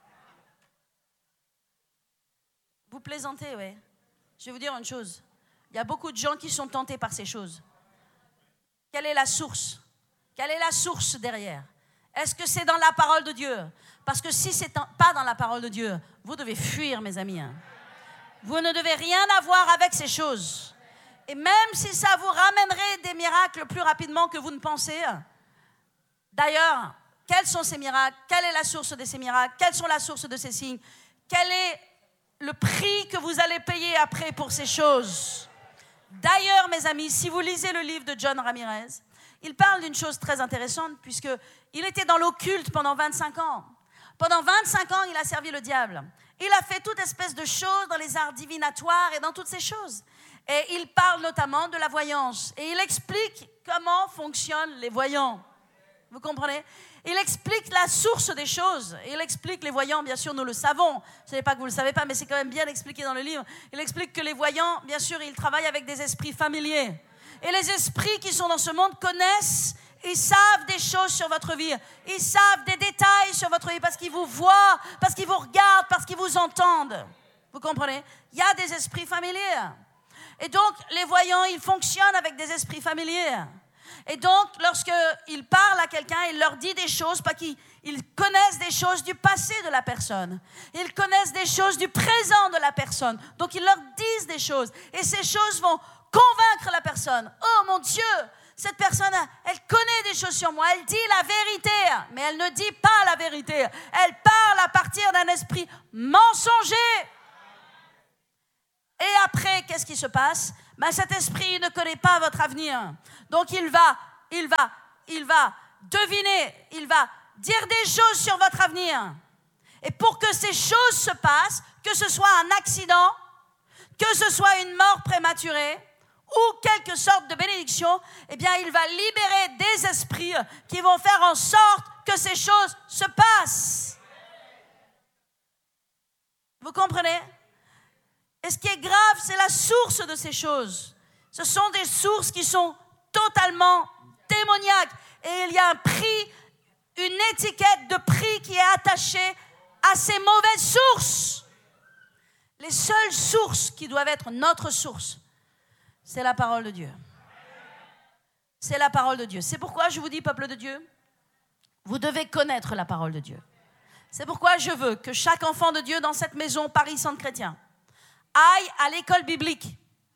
[SPEAKER 4] Vous plaisantez, oui. Je vais vous dire une chose. Il y a beaucoup de gens qui sont tentés par ces choses. Quelle est la source? Quelle est la source derrière? Est-ce que c'est dans la parole de Dieu? Parce que si ce n'est pas dans la parole de Dieu, vous devez fuir, mes amis. Vous ne devez rien avoir avec ces choses. Et même si ça vous ramènerait des miracles plus rapidement que vous ne pensez, d'ailleurs, quels sont ces miracles? Quelle est la source de ces miracles? Quelles sont la source de ces signes? Quel est le prix que vous allez payer après pour ces choses? D'ailleurs, mes amis, si vous lisez le livre de John Ramirez, il parle d'une chose très intéressante puisqu'il était dans l'occulte pendant vingt-cinq ans. Pendant vingt-cinq ans, il a servi le diable. Il a fait toute espèce de choses dans les arts divinatoires et dans toutes ces choses. Et il parle notamment de la voyance. Et il explique comment fonctionnent les voyants. Vous comprenez? Il explique la source des choses. Il explique les voyants, bien sûr, nous le savons. Ce n'est pas que vous ne le savez pas, mais c'est quand même bien expliqué dans le livre. Il explique que les voyants, bien sûr, ils travaillent avec des esprits familiers. Et les esprits qui sont dans ce monde connaissent, ils savent des choses sur votre vie. Ils savent des détails sur votre vie parce qu'ils vous voient, parce qu'ils vous regardent, parce qu'ils vous entendent. Vous comprenez? Il y a des esprits familiers. Et donc, les voyants, ils fonctionnent avec des esprits familiers. Et donc, lorsqu'ils parlent à quelqu'un, il leur dit des choses, parce qu'ils ils connaissent des choses du passé de la personne. Ils connaissent des choses du présent de la personne. Donc, ils leur disent des choses. Et ces choses vont convaincre la personne. Oh mon Dieu, cette personne, elle connaît des choses sur moi. Elle dit la vérité, mais elle ne dit pas la vérité. Elle parle à partir d'un esprit mensonger. Et après, qu'est-ce qui se passe? Mais cet esprit ne connaît pas votre avenir. Donc il va, il va, il va deviner, il va dire des choses sur votre avenir. Et pour que ces choses se passent, que ce soit un accident, que ce soit une mort prématurée ou quelque sorte de bénédiction, eh bien, il va libérer des esprits qui vont faire en sorte que ces choses se passent. Vous comprenez? Et ce qui est grave, c'est la source de ces choses. Ce sont des sources qui sont totalement démoniaques. Et il y a un prix, une étiquette de prix qui est attachée à ces mauvaises sources. Les seules sources qui doivent être notre source, c'est la parole de Dieu. C'est la parole de Dieu. C'est pourquoi je vous dis, peuple de Dieu, vous devez connaître la parole de Dieu. C'est pourquoi je veux que chaque enfant de Dieu dans cette maison, Paris Centre Chrétien, aille à l'école biblique.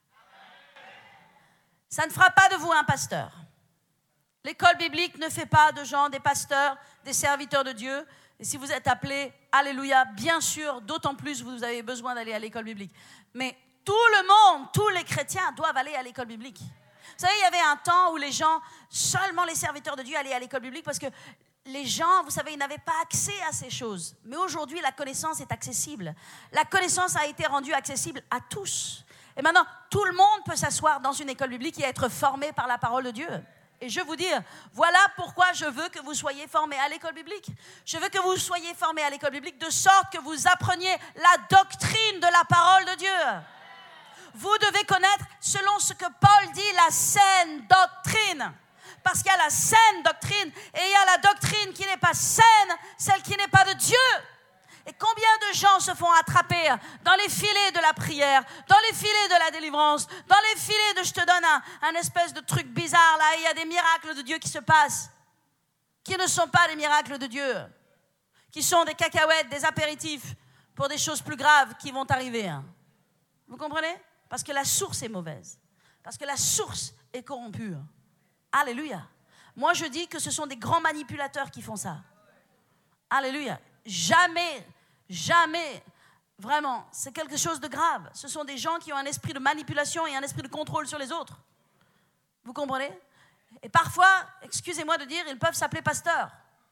[SPEAKER 4] Ça ne fera pas de vous un pasteur. L'école biblique ne fait pas de gens des pasteurs, des serviteurs de Dieu. Et si vous êtes appelés, alléluia, bien sûr, d'autant plus vous avez besoin d'aller à l'école biblique. Mais tout le monde, tous les chrétiens doivent aller à l'école biblique. Vous savez, il y avait un temps où les gens, seulement les serviteurs de Dieu allaient à l'école biblique parce que les gens, vous savez, ils n'avaient pas accès à ces choses. Mais aujourd'hui, la connaissance est accessible. La connaissance a été rendue accessible à tous. Et maintenant, tout le monde peut s'asseoir dans une école biblique et être formé par la parole de Dieu. Et je vous dire, voilà pourquoi je veux que vous soyez formés à l'école biblique. Je veux que vous soyez formés à l'école biblique de sorte que vous appreniez la doctrine de la parole de Dieu. Vous devez connaître, selon ce que Paul dit, la saine doctrine. Parce qu'il y a la saine doctrine et il y a la doctrine qui n'est pas saine, celle qui n'est pas de Dieu. Et combien de gens se font attraper dans les filets de la prière, dans les filets de la délivrance, dans les filets de je te donne un, un espèce de truc bizarre là, il y a des miracles de Dieu qui se passent, qui ne sont pas des miracles de Dieu, qui sont des cacahuètes, des apéritifs pour des choses plus graves qui vont arriver. Vous comprenez? Parce que la source est mauvaise, parce que la source est corrompue. Alléluia. Moi je dis que ce sont des grands manipulateurs qui font ça. Alléluia. Jamais, jamais, vraiment, c'est quelque chose de grave. Ce sont des gens qui ont un esprit de manipulation et un esprit de contrôle sur les autres. Vous comprenez? Et parfois, excusez-moi de dire, ils peuvent s'appeler pasteurs.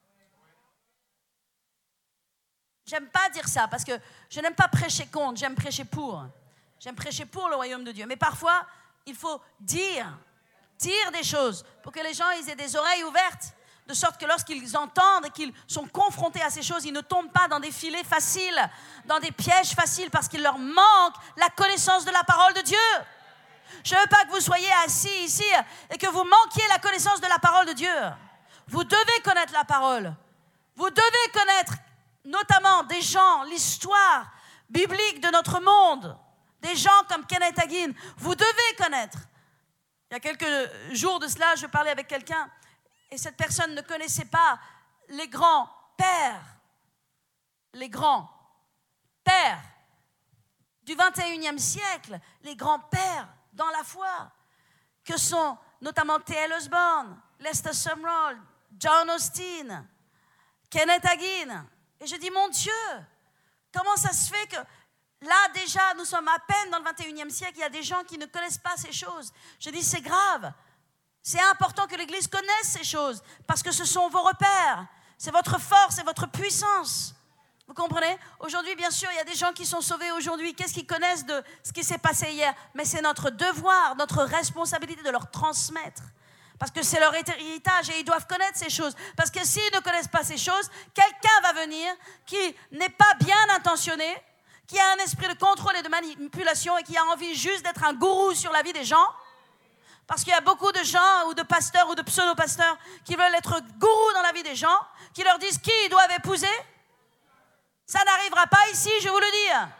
[SPEAKER 4] J'aime pas dire ça parce que je n'aime pas prêcher contre, j'aime prêcher pour. J'aime prêcher pour le royaume de Dieu. Mais parfois, il faut dire, dire des choses pour que les gens ils aient des oreilles ouvertes. De sorte que lorsqu'ils entendent et qu'ils sont confrontés à ces choses, ils ne tombent pas dans des filets faciles, dans des pièges faciles, parce qu'il leur manque la connaissance de la parole de Dieu. Je ne veux pas que vous soyez assis ici et que vous manquiez la connaissance de la parole de Dieu. Vous devez connaître la parole. Vous devez connaître notamment des gens, l'histoire biblique de notre monde, des gens comme Kenneth Hagin. Vous devez connaître. Il y a quelques jours de cela, je parlais avec quelqu'un. Et cette personne ne connaissait pas les grands pères, les grands pères du vingt et unième siècle, les grands pères dans la foi, que sont notamment T L Osborne, Lester Sumrall, John Austin, Kenneth Hagin. Et je dis, mon Dieu, comment ça se fait que là déjà, nous sommes à peine dans le vingt et unième siècle, il y a des gens qui ne connaissent pas ces choses. Je dis, c'est grave. C'est important que l'Église connaisse ces choses parce que ce sont vos repères, c'est votre force et votre puissance. Vous comprenez? Aujourd'hui, bien sûr, il y a des gens qui sont sauvés aujourd'hui. Qu'est-ce qu'ils connaissent de ce qui s'est passé hier? Mais c'est notre devoir, notre responsabilité de leur transmettre. Parce que c'est leur héritage et ils doivent connaître ces choses. Parce que s'ils ne connaissent pas ces choses, quelqu'un va venir qui n'est pas bien intentionné, qui a un esprit de contrôle et de manipulation et qui a envie juste d'être un gourou sur la vie des gens. Parce qu'il y a beaucoup de gens ou de pasteurs ou de pseudo-pasteurs qui veulent être gourous dans la vie des gens, qui leur disent qui ils doivent épouser. Ça n'arrivera pas ici, je vous le dis.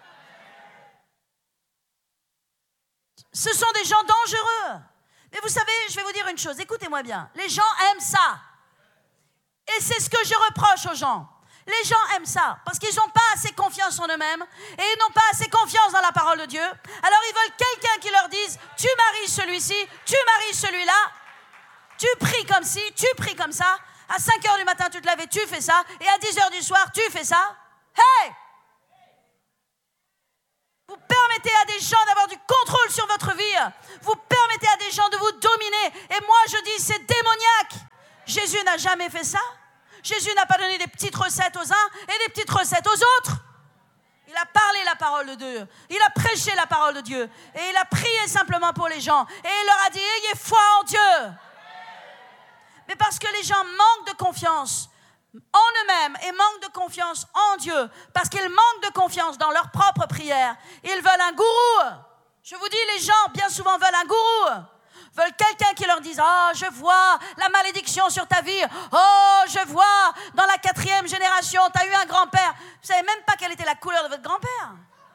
[SPEAKER 4] Ce sont des gens dangereux. Mais vous savez, je vais vous dire une chose, écoutez-moi bien. Les gens aiment ça. Et c'est ce que je reproche aux gens. Les gens aiment ça parce qu'ils n'ont pas assez confiance en eux-mêmes et ils n'ont pas assez confiance dans la parole de Dieu. Alors ils veulent quelqu'un qui leur dise « Tu maries celui-ci, tu maries celui-là, tu pries comme ci, tu pries comme ça. À cinq heures du matin, tu te lèves et tu fais ça. Et à dix heures du soir, tu fais ça. Hey! Vous permettez permettez à des gens d'avoir du contrôle sur votre vie. Vous permettez à des gens de vous dominer. Et moi, je dis, c'est démoniaque. Jésus n'a jamais fait ça. Jésus n'a pas donné des petites recettes aux uns et des petites recettes aux autres. Il a parlé la parole de Dieu. Il a prêché la parole de Dieu. Et il a prié simplement pour les gens. Et il leur a dit, ayez foi en Dieu. Mais parce que les gens manquent de confiance en eux-mêmes et manquent de confiance en Dieu, parce qu'ils manquent de confiance dans leur propre prière, ils veulent un gourou. Je vous dis, les gens bien souvent veulent un gourou, veulent quelqu'un qui leur dise « Oh, je vois la malédiction sur ta vie. Oh, je vois dans la quatrième génération, tu as eu un grand-père. » Vous ne savez même pas quelle était la couleur de votre grand-père.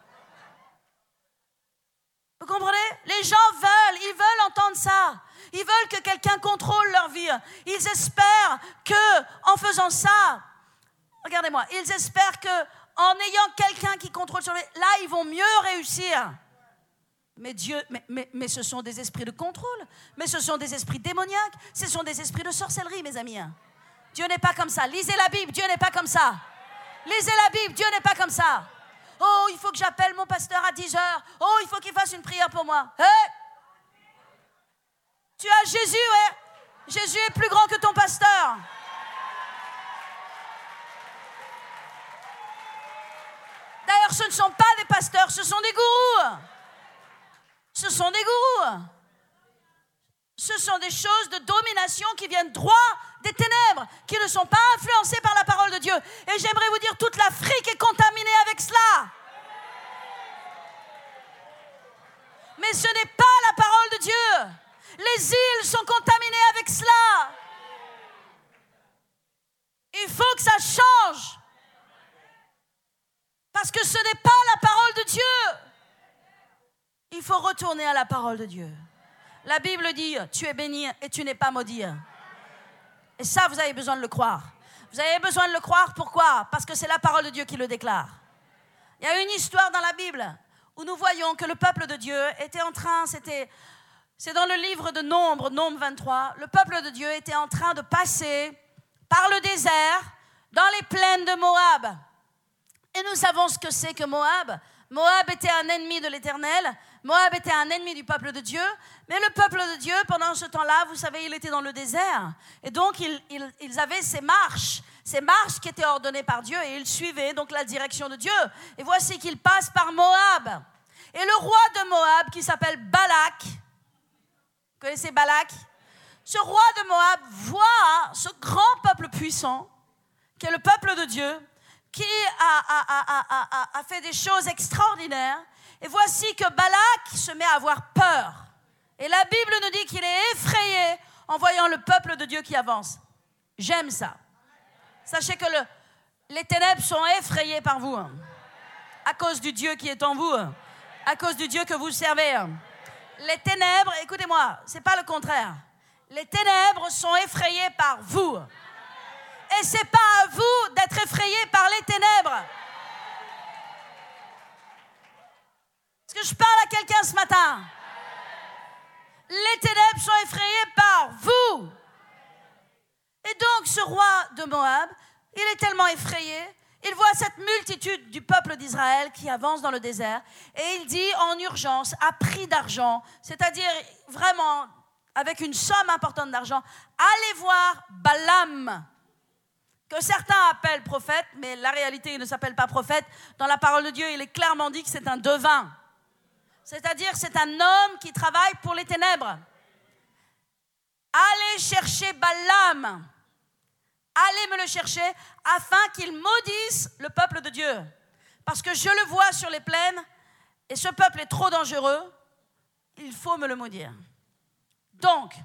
[SPEAKER 4] Vous comprenez? Les gens veulent, ils veulent entendre ça. Ils veulent que quelqu'un contrôle leur vie. Ils espèrent que, en faisant ça, regardez-moi, ils espèrent que, en ayant quelqu'un qui contrôle sur leur vie, là, ils vont mieux réussir. Mais Dieu, mais, mais, mais ce sont des esprits de contrôle. Mais ce sont des esprits démoniaques. Ce sont des esprits de sorcellerie, mes amis. Dieu n'est pas comme ça. Lisez la Bible, Dieu n'est pas comme ça. Lisez la Bible, Dieu n'est pas comme ça. Oh, il faut que j'appelle mon pasteur à dix heures. Oh, il faut qu'il fasse une prière pour moi. Hey! Tu as Jésus, ouais. Jésus est plus grand que ton pasteur. D'ailleurs, ce ne sont pas des pasteurs, ce sont des gourous. Ce sont des gourous. Ce sont des choses de domination qui viennent droit des ténèbres, qui ne sont pas influencées par la parole de Dieu. Et j'aimerais vous dire, toute l'Afrique est contaminée avec cela. Mais ce n'est pas la parole de Dieu. Les îles sont contaminées avec cela. Il faut que ça change. Parce que ce n'est pas la parole de Dieu. Il faut retourner à la parole de Dieu. La Bible dit, tu es béni et tu n'es pas maudit. Et ça, vous avez besoin de le croire. Vous avez besoin de le croire, pourquoi? Parce que c'est la parole de Dieu qui le déclare. Il y a une histoire dans la Bible où nous voyons que le peuple de Dieu était en train, c'était, c'est dans le livre de Nombre, Nombre vingt-trois, le peuple de Dieu était en train de passer par le désert dans les plaines de Moab. Et nous savons ce que c'est que Moab. Moab était un ennemi de l'Éternel. Moab était un ennemi du peuple de Dieu. Mais le peuple de Dieu, pendant ce temps-là, vous savez, il était dans le désert. Et donc, ils, ils, ils avaient ces marches, ces marches qui étaient ordonnées par Dieu. Et ils suivaient donc la direction de Dieu. Et voici qu'ils passent par Moab. Et le roi de Moab, qui s'appelle Balak, vous connaissez Balak? Ce roi de Moab voit ce grand peuple puissant, qui est le peuple de Dieu, qui a, a, a, a, a, a fait des choses extraordinaires. Et voici que Balak se met à avoir peur. Et la Bible nous dit qu'il est effrayé en voyant le peuple de Dieu qui avance. J'aime ça. Sachez que le, les ténèbres sont effrayées par vous, hein, à cause du Dieu qui est en vous, hein, à cause du Dieu que vous servez. Hein. Les ténèbres, écoutez-moi, c'est pas le contraire. Les ténèbres sont effrayées par vous. Et c'est pas à vous d'être effrayés par les ténèbres. Est-ce que je parle à quelqu'un ce matin? Les ténèbres sont effrayées par vous. Et donc ce roi de Moab, il est tellement effrayé, il voit cette multitude du peuple d'Israël qui avance dans le désert et il dit en urgence, à prix d'argent, c'est-à-dire vraiment avec une somme importante d'argent, allez voir Balaam, que certains appellent prophète, mais la réalité, il ne s'appelle pas prophète. Dans la parole de Dieu, il est clairement dit que c'est un devin. C'est-à-dire, c'est un homme qui travaille pour les ténèbres. Allez chercher Balaam. Allez me le chercher afin qu'il maudisse le peuple de Dieu. Parce que je le vois sur les plaines et ce peuple est trop dangereux. Il faut me le maudire. Donc,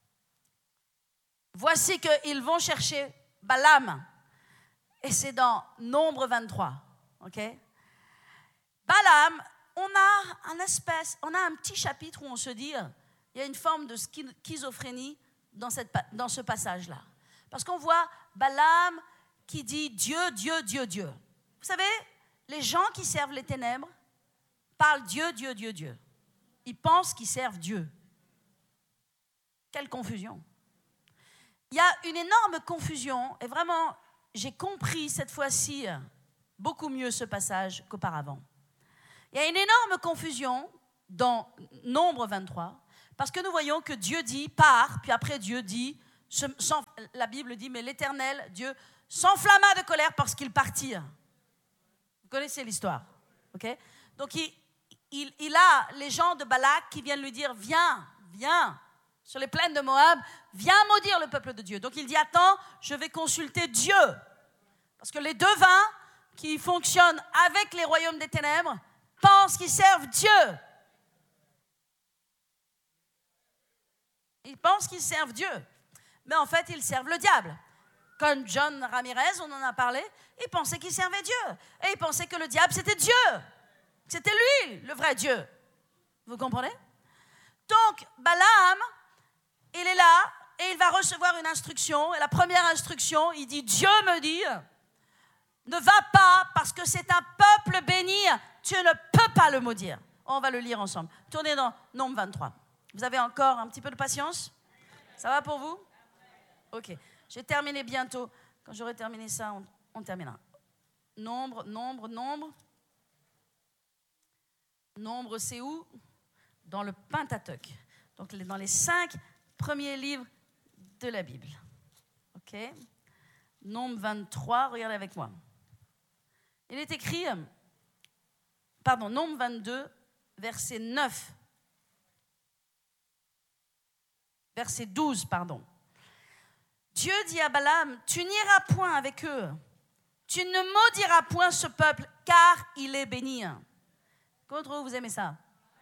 [SPEAKER 4] voici qu'ils vont chercher Balaam. Et c'est dans Nombre vingt-trois. Ok? Balaam, on a un espèce, on a un petit chapitre où on se dit, il y a une forme de schizophrénie dans, cette, dans ce passage-là. Parce qu'on voit Balaam qui dit Dieu, Dieu, Dieu, Dieu. Vous savez, les gens qui servent les ténèbres parlent Dieu, Dieu, Dieu, Dieu. Ils pensent qu'ils servent Dieu. Quelle confusion. Il y a une énorme confusion et vraiment, j'ai compris cette fois-ci beaucoup mieux ce passage qu'auparavant. Il Il y a une énorme confusion dans Nombre vingt-trois, parce que nous voyons que Dieu dit « pars », puis après Dieu dit, sans, la Bible dit « mais l'Éternel, Dieu, s'enflamma de colère parce qu'il partit ». Vous connaissez l'histoire, ok? Donc il, il, il a les gens de Balak qui viennent lui dire « viens, viens ». Sur les plaines de Moab, viens maudire le peuple de Dieu. Donc il dit, attends, je vais consulter Dieu. Parce que les devins qui fonctionnent avec les royaumes des ténèbres pensent qu'ils servent Dieu. Ils pensent qu'ils servent Dieu. Mais en fait, ils servent le diable. Comme John Ramirez, on en a parlé, il pensait qu'il servait Dieu. Et il pensait que le diable, c'était Dieu. C'était lui, le vrai Dieu. Vous comprenez? Donc, Balaam, il est là et il va recevoir une instruction. Et la première instruction, il dit, Dieu me dit, ne va pas parce que c'est un peuple béni, tu ne peux pas le maudire. On va le lire ensemble. Tournez dans Nombre vingt-trois. Vous avez encore un petit peu de patience? Ça va pour vous? Ok. Je vais terminer bientôt. Quand j'aurai terminé ça, on, on terminera. Nombre, nombre, nombre. Nombre, c'est où? Dans le Pentateuque. Donc, dans les cinq premiers livres de la Bible. OK? Nombre vingt-trois, regardez avec moi. Il est écrit, pardon, Nombre vingt-deux, verset neuf. Verset douze, pardon. Dieu dit à Balaam, tu n'iras point avec eux. Tu ne maudiras point ce peuple, car il est béni. Comment vous aimez ça?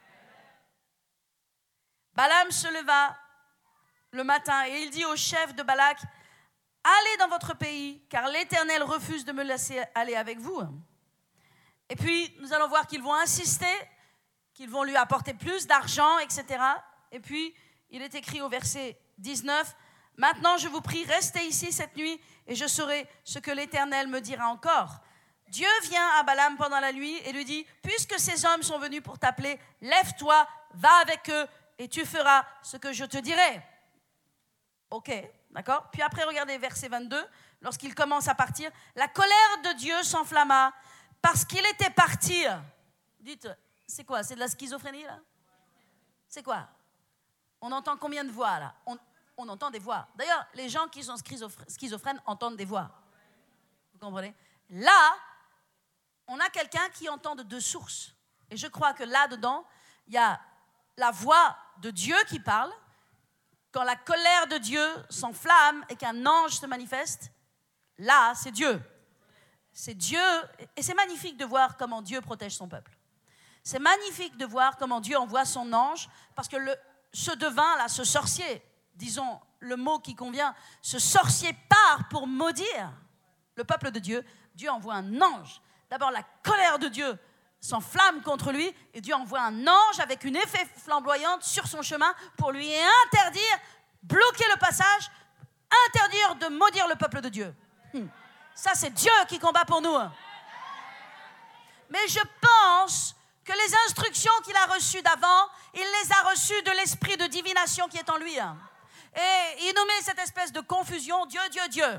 [SPEAKER 4] Balaam se leva le matin et il dit au chef de Balak, allez dans votre pays, car l'Éternel refuse de me laisser aller avec vous. Et puis, nous allons voir qu'ils vont insister, qu'ils vont lui apporter plus d'argent, et cetera. Et puis, il est écrit au verset dix-neuf, maintenant je vous prie, restez ici cette nuit et je saurai ce que l'Éternel me dira encore. Dieu vient à Balaam pendant la nuit et lui dit, puisque ces hommes sont venus pour t'appeler, lève-toi, va avec eux et tu feras ce que je te dirai. Ok, d'accord? Puis après, regardez verset vingt-deux, lorsqu'il commence à partir, la colère de Dieu s'enflamma parce qu'il était parti. Dites, c'est quoi? C'est de la schizophrénie là? C'est quoi? On entend combien de voix là? on, on entend des voix. D'ailleurs, les gens qui sont schizophrènes entendent des voix. Vous comprenez? Là, on a quelqu'un qui entend de deux sources. Et je crois que là-dedans, il y a la voix de Dieu qui parle. Quand la colère de Dieu s'enflamme et qu'un ange se manifeste, là, c'est Dieu. C'est Dieu, et c'est magnifique de voir comment Dieu protège son peuple. C'est magnifique de voir comment Dieu envoie son ange, parce que le, ce devin-là, ce sorcier, disons le mot qui convient, ce sorcier part pour maudire le peuple de Dieu. Dieu envoie un ange. D'abord, la colère de Dieu s'enflamme contre lui et Dieu envoie un ange avec une épée flamboyante sur son chemin pour lui interdire, bloquer le passage, interdire de maudire le peuple de Dieu. Hum. Ça, c'est Dieu qui combat pour nous. Mais je pense que les instructions qu'il a reçues d'avant, il les a reçues de l'esprit de divination qui est en lui. Et il nous met cette espèce de confusion, Dieu, Dieu, Dieu.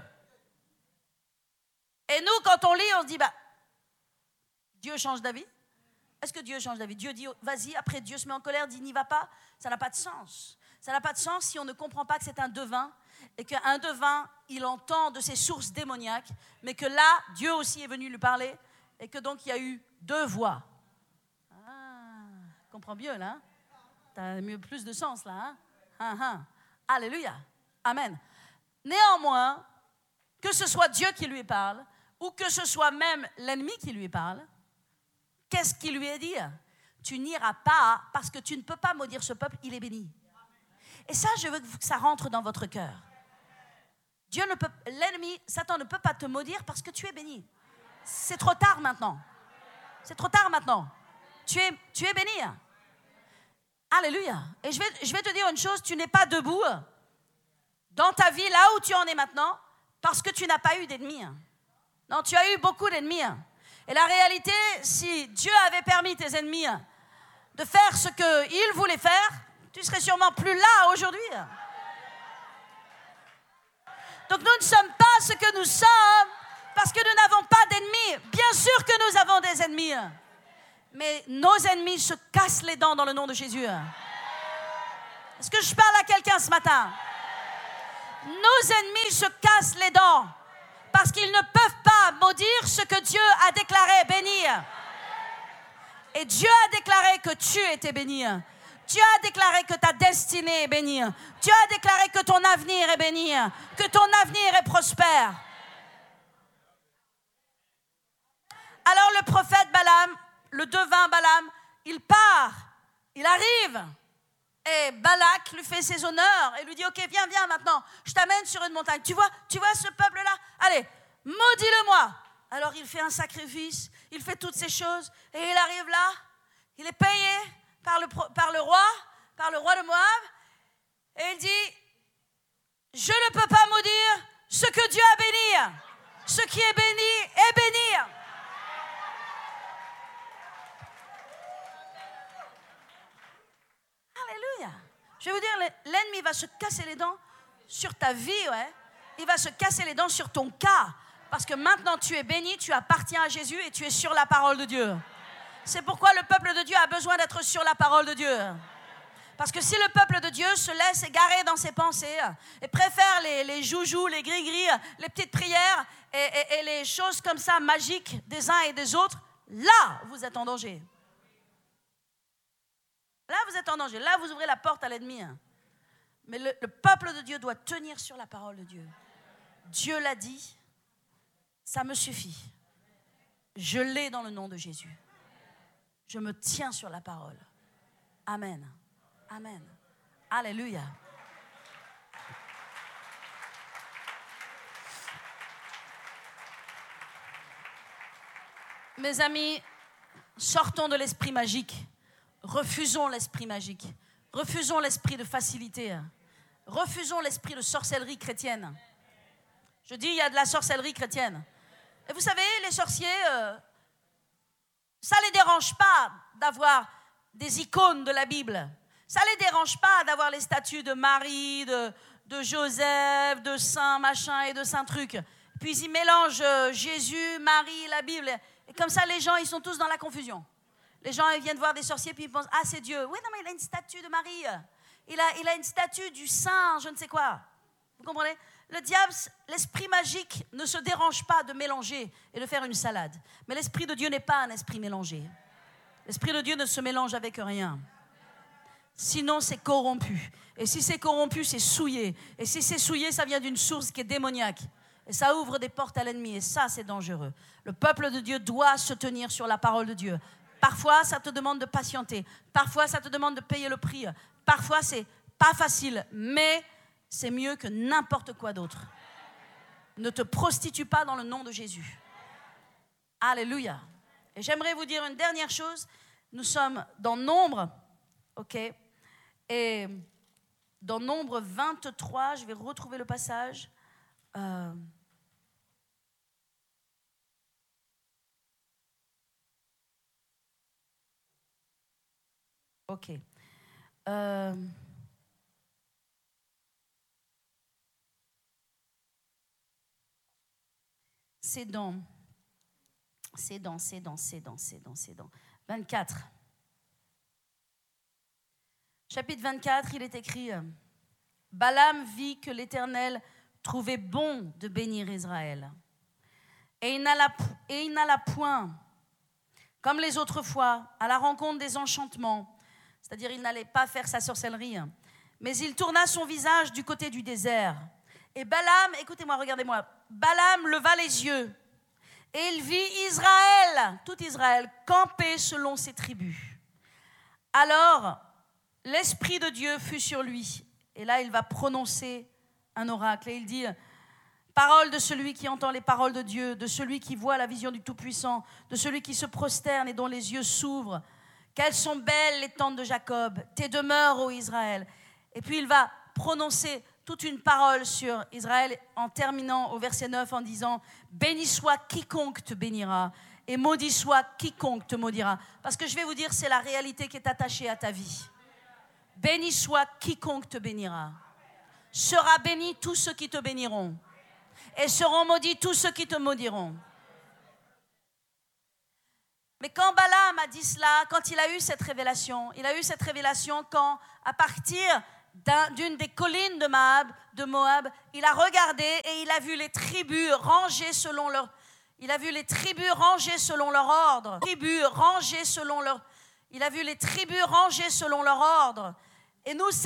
[SPEAKER 4] Et nous, quand on lit, on se dit, bah, Dieu change d'avis. Est-ce que Dieu change d'avis? Dieu dit, vas-y, après Dieu se met en colère, dit, n'y va pas. Ça n'a pas de sens. Ça n'a pas de sens si on ne comprend pas que c'est un devin et qu'un devin, il entend de ses sources démoniaques, mais que là, Dieu aussi est venu lui parler et que donc il y a eu deux voix. Ah, comprends mieux là? Tu as mieux plus de sens là. Hein? Ah, ah. Alléluia. Amen. Néanmoins, que ce soit Dieu qui lui parle ou que ce soit même l'ennemi qui lui parle, qu'est-ce qu'il lui a dit? Tu n'iras pas parce que tu ne peux pas maudire ce peuple, il est béni. Et ça, je veux que ça rentre dans votre cœur. Dieu ne peut, l'ennemi, Satan ne peut pas te maudire parce que tu es béni. C'est trop tard maintenant. C'est trop tard maintenant. Tu es, tu es béni. Alléluia. Et je vais, je vais te dire une chose, tu n'es pas debout dans ta vie, là où tu en es maintenant, parce que tu n'as pas eu d'ennemis. Non, tu as eu beaucoup d'ennemis. Et la réalité, si Dieu avait permis tes ennemis de faire ce qu'ils voulaient faire, tu serais sûrement plus là aujourd'hui. Donc nous ne sommes pas ce que nous sommes parce que nous n'avons pas d'ennemis. Bien sûr que nous avons des ennemis. Mais nos ennemis se cassent les dents dans le nom de Jésus. Est-ce que je parle à quelqu'un ce matin? Nos ennemis se cassent les dents parce qu'ils ne peuvent pas maudire ce que Dieu a déclaré béni. Et Dieu a déclaré que tu étais béni. Dieu a déclaré que ta destinée est bénie. Dieu a déclaré que ton avenir est béni, que ton avenir est prospère. Alors le prophète Balaam, le devin Balaam, il part, il arrive. Et Balak lui fait ses honneurs et lui dit, ok, viens, viens maintenant, je t'amène sur une montagne. Tu vois, tu vois ce peuple-là? Allez, maudis-le-moi. Alors il fait un sacrifice, il fait toutes ces choses et il arrive là, il est payé par le, par le roi, par le roi de Moab, et il dit, je ne peux pas maudire ce que Dieu a béni. Ce qui est béni est béni. Alléluia. Je vais vous dire, l'ennemi va se casser les dents sur ta vie, ouais. Il va se casser les dents sur ton cas. Parce que maintenant tu es béni, tu appartiens à Jésus et tu es sur la parole de Dieu. C'est pourquoi le peuple de Dieu a besoin d'être sur la parole de Dieu. Parce que si le peuple de Dieu se laisse égarer dans ses pensées et préfère les, les joujoux, les gris-gris, les petites prières et, et, et les choses comme ça magiques des uns et des autres, là vous êtes en danger. Là vous êtes en danger. Là vous ouvrez la porte à l'ennemi. Mais le, le peuple de Dieu doit tenir sur la parole de Dieu. Dieu l'a dit. Ça me suffit. Je l'ai dans le nom de Jésus. Je me tiens sur la parole. Amen. Amen. Alléluia. Mes amis, sortons de l'esprit magique. Refusons l'esprit magique. Refusons l'esprit de facilité. Refusons l'esprit de sorcellerie chrétienne. Je dis, il y a de la sorcellerie chrétienne. Et vous savez, les sorciers, euh, ça ne les dérange pas d'avoir des icônes de la Bible. Ça ne les dérange pas d'avoir les statues de Marie, de, de Joseph, de Saint machin et de Saint truc. Puis ils mélangent euh, Jésus, Marie, la Bible. Et comme ça, les gens, ils sont tous dans la confusion. Les gens, ils viennent voir des sorciers, puis ils pensent, ah, c'est Dieu. Oui, non, mais il a une statue de Marie. Il a, il a une statue du Saint, je ne sais quoi. Vous comprenez? Le diable, l'esprit magique ne se dérange pas de mélanger et de faire une salade. Mais l'esprit de Dieu n'est pas un esprit mélangé. L'esprit de Dieu ne se mélange avec rien. Sinon, c'est corrompu. Et si c'est corrompu, c'est souillé. Et si c'est souillé, ça vient d'une source qui est démoniaque. Et ça ouvre des portes à l'ennemi. Et ça, c'est dangereux. Le peuple de Dieu doit se tenir sur la parole de Dieu. Parfois, ça te demande de patienter. Parfois, ça te demande de payer le prix. Parfois, c'est pas facile. Mais c'est mieux que n'importe quoi d'autre. Ne te prostitue pas dans le nom de Jésus. Alléluia. Et j'aimerais vous dire une dernière chose. Nous sommes dans Nombre, ok? Et dans Nombre vingt-trois, je vais retrouver le passage. Euh, ok. Euh, C'est dans, c'est dans, c'est dans, c'est dans, c'est dans, c'est dans. vingt-quatre. Chapitre vingt-quatre, il est écrit, Balaam vit que l'Éternel trouvait bon de bénir Israël. Et il n'alla, et il n'alla point, comme les autres fois, à la rencontre des enchantements. C'est-à-dire, il n'allait pas faire sa sorcellerie. Mais il tourna son visage du côté du désert. Et Balaam, écoutez-moi, regardez-moi, Balaam leva les yeux et il vit Israël, tout Israël, camper selon ses tribus. Alors, l'Esprit de Dieu fut sur lui. Et là, il va prononcer un oracle. Et il dit, parole de celui qui entend les paroles de Dieu, de celui qui voit la vision du Tout-Puissant, de celui qui se prosterne et dont les yeux s'ouvrent. Quelles sont belles les tentes de Jacob, tes demeures, ô Israël. Et puis il va prononcer toute une parole sur Israël en terminant au verset neuf en disant « Béni soit quiconque te bénira et maudit soit quiconque te maudira. » Parce que je vais vous dire, c'est la réalité qui est attachée à ta vie. Béni soit quiconque te bénira. Sera béni tous ceux qui te béniront et seront maudits tous ceux qui te maudiront. Mais quand Balaam a dit cela, quand il a eu cette révélation, il a eu cette révélation quand, à partir d'un, d'une des collines de Moab, de Moab, il a regardé et il a vu les tribus rangées selon leur, il a vu les tribus rangées selon leur ordre, tribus rangées selon leur, il a vu les tribus rangées selon leur ordre. Et nous